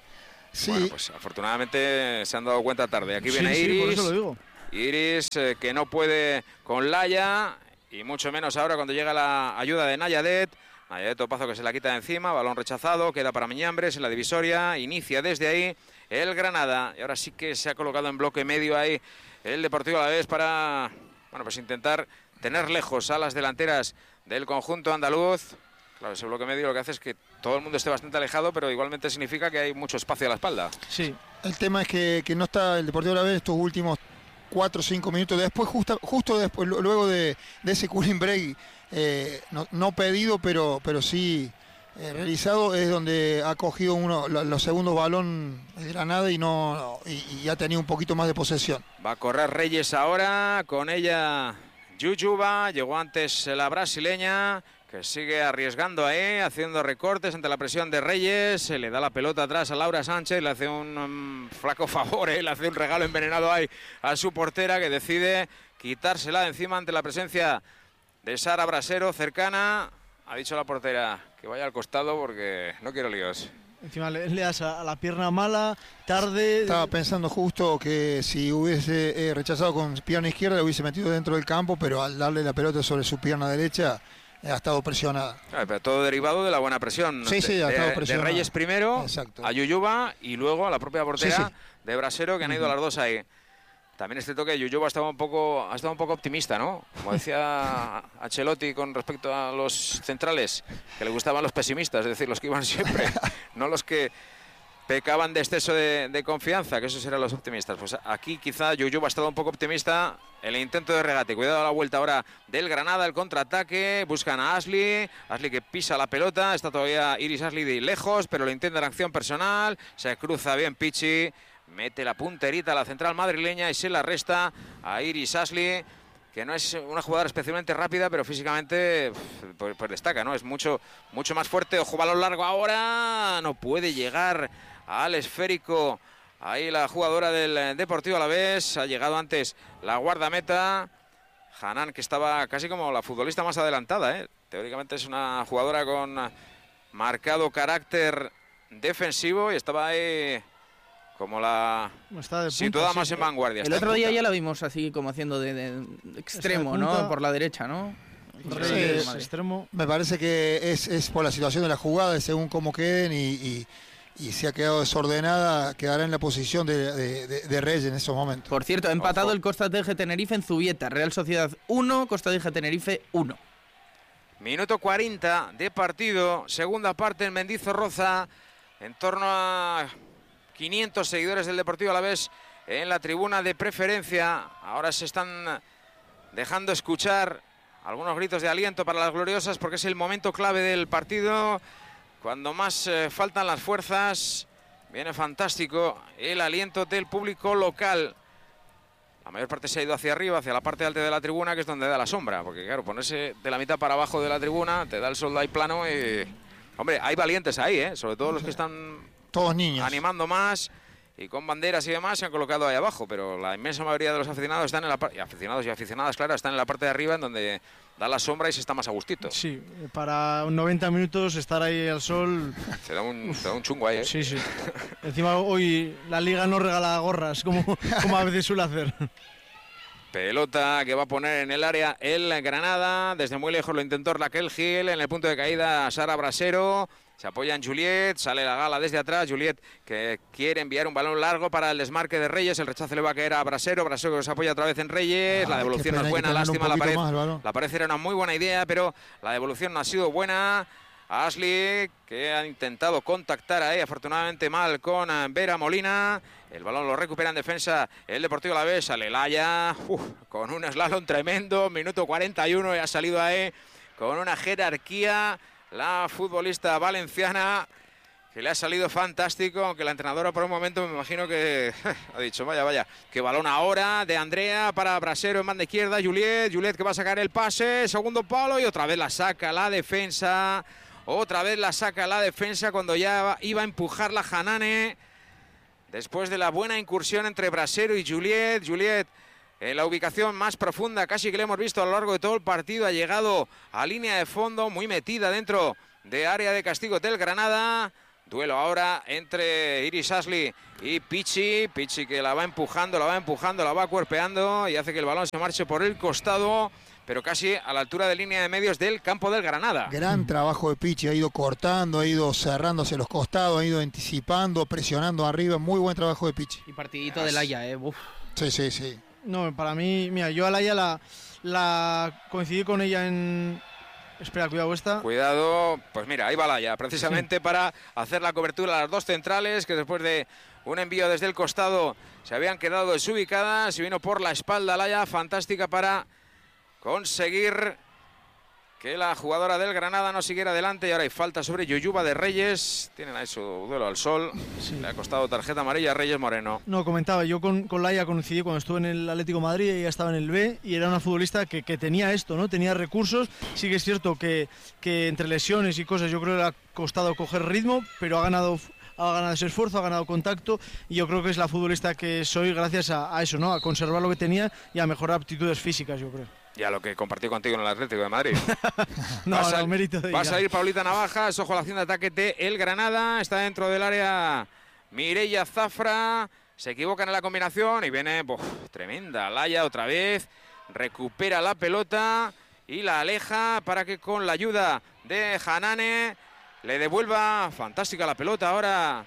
Sí. Bueno, pues afortunadamente se han dado cuenta tarde. Aquí sí, viene Iris. Sí, por eso lo digo. Iris eh, que no puede con Laia y mucho menos ahora cuando llega la ayuda de Nayadet. Nayadet Topazo que se la quita de encima, balón rechazado, queda para Miñambres en la divisoria, inicia desde ahí el Granada y ahora sí que se ha colocado en bloque medio ahí el Deportivo Alavés para, bueno, pues intentar tener lejos a las delanteras del conjunto andaluz. Claro, ese bloque medio lo que hace es que todo el mundo esté bastante alejado, pero igualmente significa que hay mucho espacio a la espalda. Sí. El tema es que, que no está el Deportivo Alavés estos últimos cuatro o cinco minutos. Después, justo, justo después, luego de, de ese cooling break, eh, no, no pedido, pero, pero sí eh, realizado, es donde ha cogido uno los, los segundos balón de Granada y, no, y, y ha tenido un poquito más de posesión. Va a correr Reyes ahora, con ella Yuyuba, llegó antes la brasileña, que sigue arriesgando ahí, haciendo recortes ante la presión de Reyes, se le da la pelota atrás a Laura Sánchez, le hace un um, flaco favor, ¿eh? Le hace un regalo envenenado ahí a su portera, que decide quitársela de encima ante la presencia de Sara Brasero, cercana. Ha dicho la portera que vaya al costado porque no quiero líos. Encima le, le das a, a la pierna mala, tarde... Estaba pensando justo que si hubiese eh, rechazado con pierna izquierda, le hubiese metido dentro del campo, pero al darle la pelota sobre su pierna derecha... ha estado presionada. Claro, pero todo derivado de la buena presión. Sí, sí, ha de, estado de, presionada. de Reyes primero, exacto, a Yuyuba y luego a la propia portera sí, sí. de Brasero, que han ido uh-huh. las dos ahí. También este toque de Yuyuba ha estado un poco, ha estado un poco optimista, ¿no? Como decía Ancelotti con respecto a los centrales, que le gustaban los pesimistas, es decir, los que iban siempre, no los que pecaban de exceso de, de confianza, que esos eran los optimistas. Pues aquí quizá Yuyuba ha estado un poco optimista. El intento de regate, cuidado a la vuelta ahora del Granada, el contraataque, buscan a Ashley, Ashley que pisa la pelota, está todavía Iris Ashley de lejos, pero lo intenta en acción personal, se cruza bien Pichi, mete la punterita a la central madrileña y se la resta a Iris Ashley, que no es una jugadora especialmente rápida, pero físicamente pues, pues destaca, ¿no? Es mucho, mucho más fuerte. Ojo, balón largo ahora, no puede llegar al esférico. Ahí la jugadora del Deportivo Alavés, ha llegado antes la guardameta, Hanan, que estaba casi como la futbolista más adelantada, ¿eh? Teóricamente es una jugadora con marcado carácter defensivo y estaba ahí como la punta, situada sí, más en vanguardia. El otro día punta. Ya la vimos así como haciendo de, de extremo, ¿no? Por la derecha, ¿no? Sí, es, extremo. Me parece que es, es por la situación de la jugada, según cómo queden y... y... y si ha quedado desordenada, quedará en la posición de, de, de, de Reyes en esos momentos. Por cierto, ha empatado Ojo. el Costa Teje Tenerife en Zubieta. Real Sociedad uno, Costa Teje Tenerife uno. Minuto cuarenta de partido, segunda parte en Mendizorroza, en torno a quinientos seguidores del Deportivo Alavés en la tribuna de preferencia. Ahora se están dejando escuchar algunos gritos de aliento para las gloriosas porque es el momento clave del partido. Cuando más eh, faltan las fuerzas, viene fantástico el aliento del público local. La mayor parte se ha ido hacia arriba, hacia la parte alta de la tribuna, que es donde da la sombra. Porque claro, ponerse de la mitad para abajo de la tribuna, te da el sol ahí plano y... Hombre, hay valientes ahí, ¿eh? Sobre todo los que están... Todos niños. Animando más y con banderas y demás se han colocado ahí abajo. Pero la inmensa mayoría de los aficionados están en la parte... Aficionados y aficionadas, claro, están en la parte de arriba, en donde... da la sombra y se está más a gustito. Sí, para noventa minutos estar ahí al sol... Se da un, se da un chungo ahí, ¿eh? Sí, sí. Encima hoy la Liga no regala gorras, como, como a veces suele hacer. Pelota que va a poner en el área el Granada. Desde muy lejos lo intentó Raquel Gil. En el punto de caída Sara Brasero. Se apoya en Juliet, sale la gala desde atrás. Juliet que quiere enviar un balón largo para el desmarque de Reyes. El rechazo le va a caer a Brasero. Brasero que se apoya otra vez en Reyes. Ah, la devolución no es buena, lástima. La pared, la pared era una muy buena idea, pero la devolución no ha sido buena. Ashley que ha intentado contactar ahí, afortunadamente mal con Vera Molina. El balón lo recupera en defensa el Deportivo Alavés. Sale Laia uf, con un slalom tremendo. Minuto cuarenta y uno y ha salido ahí con una jerarquía. La futbolista valenciana, que le ha salido fantástico, aunque la entrenadora por un momento me imagino que ha dicho, vaya, vaya, que balón ahora de Andrea para Brasero en banda izquierda, Juliet, Juliet que va a sacar el pase, segundo palo y otra vez la saca la defensa. Otra vez la saca la defensa cuando ya iba a empujar la Hanane. Después de la buena incursión entre Brasero y Juliet. Juliet en la ubicación más profunda, casi que le hemos visto a lo largo de todo el partido. Ha llegado a línea de fondo, muy metida dentro de área de castigo del Granada. Duelo ahora entre Iris Ashley y Pichi. Pichi que la va empujando, la va empujando, la va cuerpeando y hace que el balón se marche por el costado, pero casi a la altura de línea de medios del campo del Granada. Gran trabajo de Pichi, ha ido cortando, ha ido cerrándose los costados, ha ido anticipando, presionando arriba. Muy buen trabajo de Pichi. Y partidito del Haya, ¿eh? Uf. Sí, sí, sí. No, para mí, mira, yo a Laia la, la coincidí con ella en... Espera, cuidado esta. Cuidado, pues mira, ahí va Laia, precisamente sí, para hacer la cobertura a las dos centrales, que después de un envío desde el costado se habían quedado desubicadas. Y vino por la espalda Laia, fantástica para conseguir que la jugadora del Granada no siguiera adelante. Y ahora hay falta sobre Yuyuba de Reyes. Tienen ahí su duelo al sol. Sí. Le ha costado tarjeta amarilla a Reyes Moreno. No, comentaba, yo con, con Laia coincidí cuando estuve en el Atlético de Madrid. Ella estaba en el B y era una futbolista que, que tenía esto, ¿no? Tenía recursos. Sí que es cierto que, que entre lesiones y cosas yo creo que le ha costado coger ritmo, pero ha ganado... ha ganado ese esfuerzo, ha ganado contacto y yo creo que es la futbolista que soy gracias a, a eso, ¿no? A conservar lo que tenía y a mejorar aptitudes físicas, yo creo. Y a lo que compartió contigo en el Atlético de Madrid. No, va a, no, mérito de va a salir Paulita Navajas, ojo a la acción de ataque de el Granada, está dentro del área Mireia Zafra, se equivocan en la combinación y viene uf, tremenda Laia otra vez, recupera la pelota y la aleja para que con la ayuda de Hanane le devuelva fantástica la pelota ahora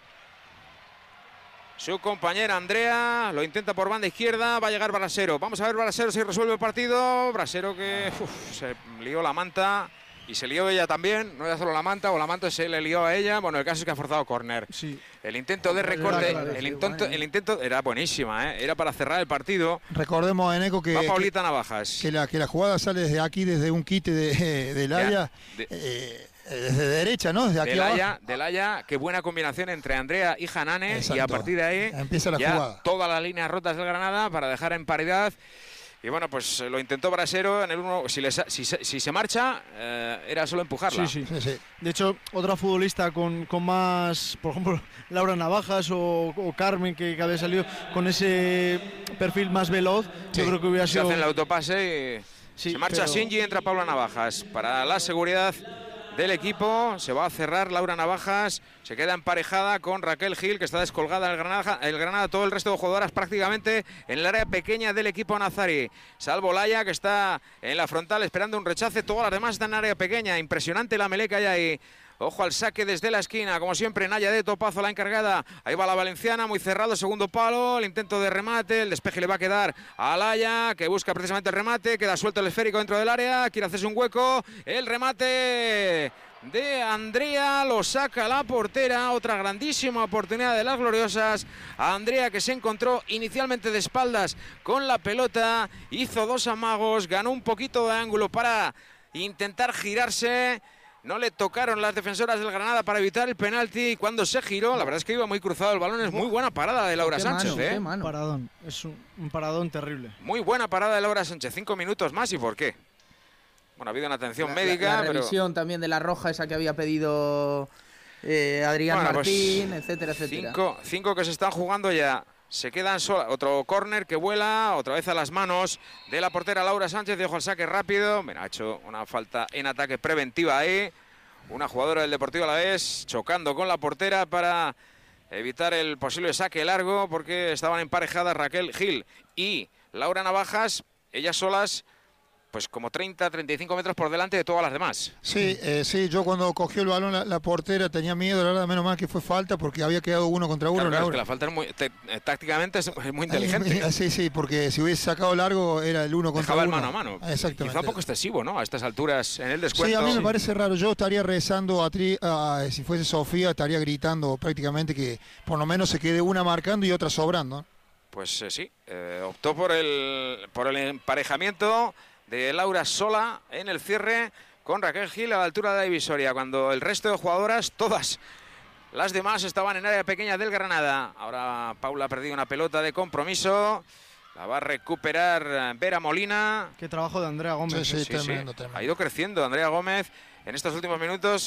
su compañera Andrea. Lo intenta por banda izquierda, va a llegar Brasero. Vamos a ver Brasero si resuelve el partido. Brasero que uf, se lió la manta y se lió ella también. No era solo la manta o la manta se le lió a ella. Bueno, el caso es que ha forzado córner. Sí. El intento de recorte, el intento, el intento era buenísima, ¿eh? Era para cerrar el partido. Recordemos, Eneco, que, va Paulita que, Navajas. Que la, que la jugada sale desde aquí, desde un quite de, del área. De, eh, desde derecha, ¿no? Desde aquí del abajo. Haya, del Haya, qué buena combinación entre Andrea y Hanane. Exacto. Y a partir de ahí empieza la ya jugada. Todas las líneas rotas del Granada para dejar en paridad. Y bueno, pues lo intentó Brasero en el uno. Si, les, si, si se marcha, eh, era solo empujarla. Sí, sí, sí, sí. De hecho, otra futbolista con, con más, por ejemplo, Laura Navajas o, o Carmen, que, que había salido con ese perfil más veloz, sí. Yo creo que hubiera se sido... Se hace el autopase y sí, se marcha pero... Shinji y entra Paula Navajas. Para la seguridad del equipo se va a cerrar Laura Navajas, se queda emparejada con Raquel Gil, que está descolgada el Granada, el Granada, todo el resto de jugadoras prácticamente en el área pequeña del equipo nazari, salvo Laia, que está en la frontal esperando un rechace. Todas las demás están en área pequeña. Impresionante la melee que hay ahí. Ojo al saque desde la esquina, como siempre Naya de Topazo la encargada. Ahí va la valenciana, muy cerrado, segundo palo, el intento de remate, el despeje le va a quedar a Laia, que busca precisamente el remate, queda suelto el esférico dentro del área, quiere hacerse un hueco, el remate de Andrea, lo saca la portera. Otra grandísima oportunidad de las gloriosas. A Andrea, que se encontró inicialmente de espaldas con la pelota, hizo dos amagos, ganó un poquito de ángulo para intentar girarse. No le tocaron las defensoras del Granada para evitar el penalti. Y cuando se giró, la verdad es que iba muy cruzado el balón. Es muy buena parada de Laura qué Sánchez. Mano, ¿eh? qué mano. Paradón. Es un, un paradón terrible. Muy buena parada de Laura Sánchez. Cinco minutos más. ¿Y por qué? Bueno, ha habido una atención la, médica. La, la pero... revisión también de la roja, esa que había pedido eh, Adrián bueno, Martín, pues, etcétera, etcétera. Cinco, cinco que se están jugando ya. Se quedan sola. Otro córner que vuela, otra vez a las manos de la portera Laura Sánchez. Dejo el saque rápido. Bueno, ha hecho una falta en ataque preventiva ahí. Una jugadora del Deportivo Alavés chocando con la portera para evitar el posible saque largo, porque estaban emparejadas Raquel Gil y Laura Navajas, ellas solas, pues como treinta, treinta y cinco metros por delante de todas las demás. Sí, eh, sí, yo cuando cogió el balón la, la portera tenía miedo, la verdad, menos mal que fue falta, porque había quedado uno contra uno. Claro, claro, es que la falta es muy, te, tácticamente es muy inteligente. Ay, sí, sí, porque si hubiese sacado largo era el uno contra Dejaba uno. Dejaba el mano a mano. Exactamente. Quizá un poco excesivo, ¿no? A estas alturas en el descuento. Sí, a mí me sí. parece raro. Yo estaría rezando, a tri, a, si fuese Sofía, estaría gritando prácticamente que por lo menos se quede una marcando y otra sobrando. Pues eh, sí, eh, optó por el, por el emparejamiento de Laura sola en el cierre con Raquel Gil a la altura de la divisoria, cuando el resto de jugadoras, todas las demás, estaban en área pequeña del Granada. Ahora Paula ha perdido una pelota de compromiso, la va a recuperar Vera Molina. Qué trabajo de Andrea Gómez. Sí, sí, sí, tremendo, sí. tremendo. Ha ido creciendo Andrea Gómez en estos últimos minutos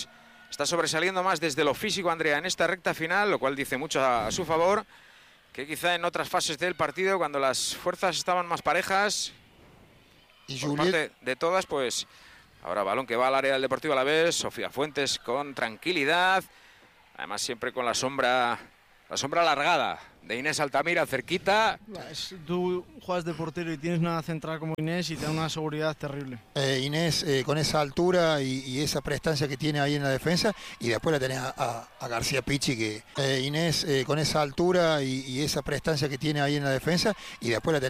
está sobresaliendo más desde lo físico Andrea en esta recta final, lo cual dice mucho a, a su favor, que quizá en otras fases del partido, cuando las fuerzas estaban más parejas, y por Juliet, parte de todas, pues ahora balón que va al área del Deportivo Alavés, Sofía Fuentes con tranquilidad, además siempre con la sombra, la sombra alargada de Inés Altamira cerquita. Es- Tú juegas de portero y tienes una central como Inés y te da una seguridad terrible. eh, Inés eh, con esa altura y, y esa prestancia que tiene ahí en la defensa, y después la tenés a, a- a García Pichi, que eh, Inés eh, con esa altura y, y esa prestancia que tiene ahí en la defensa, y después la tenés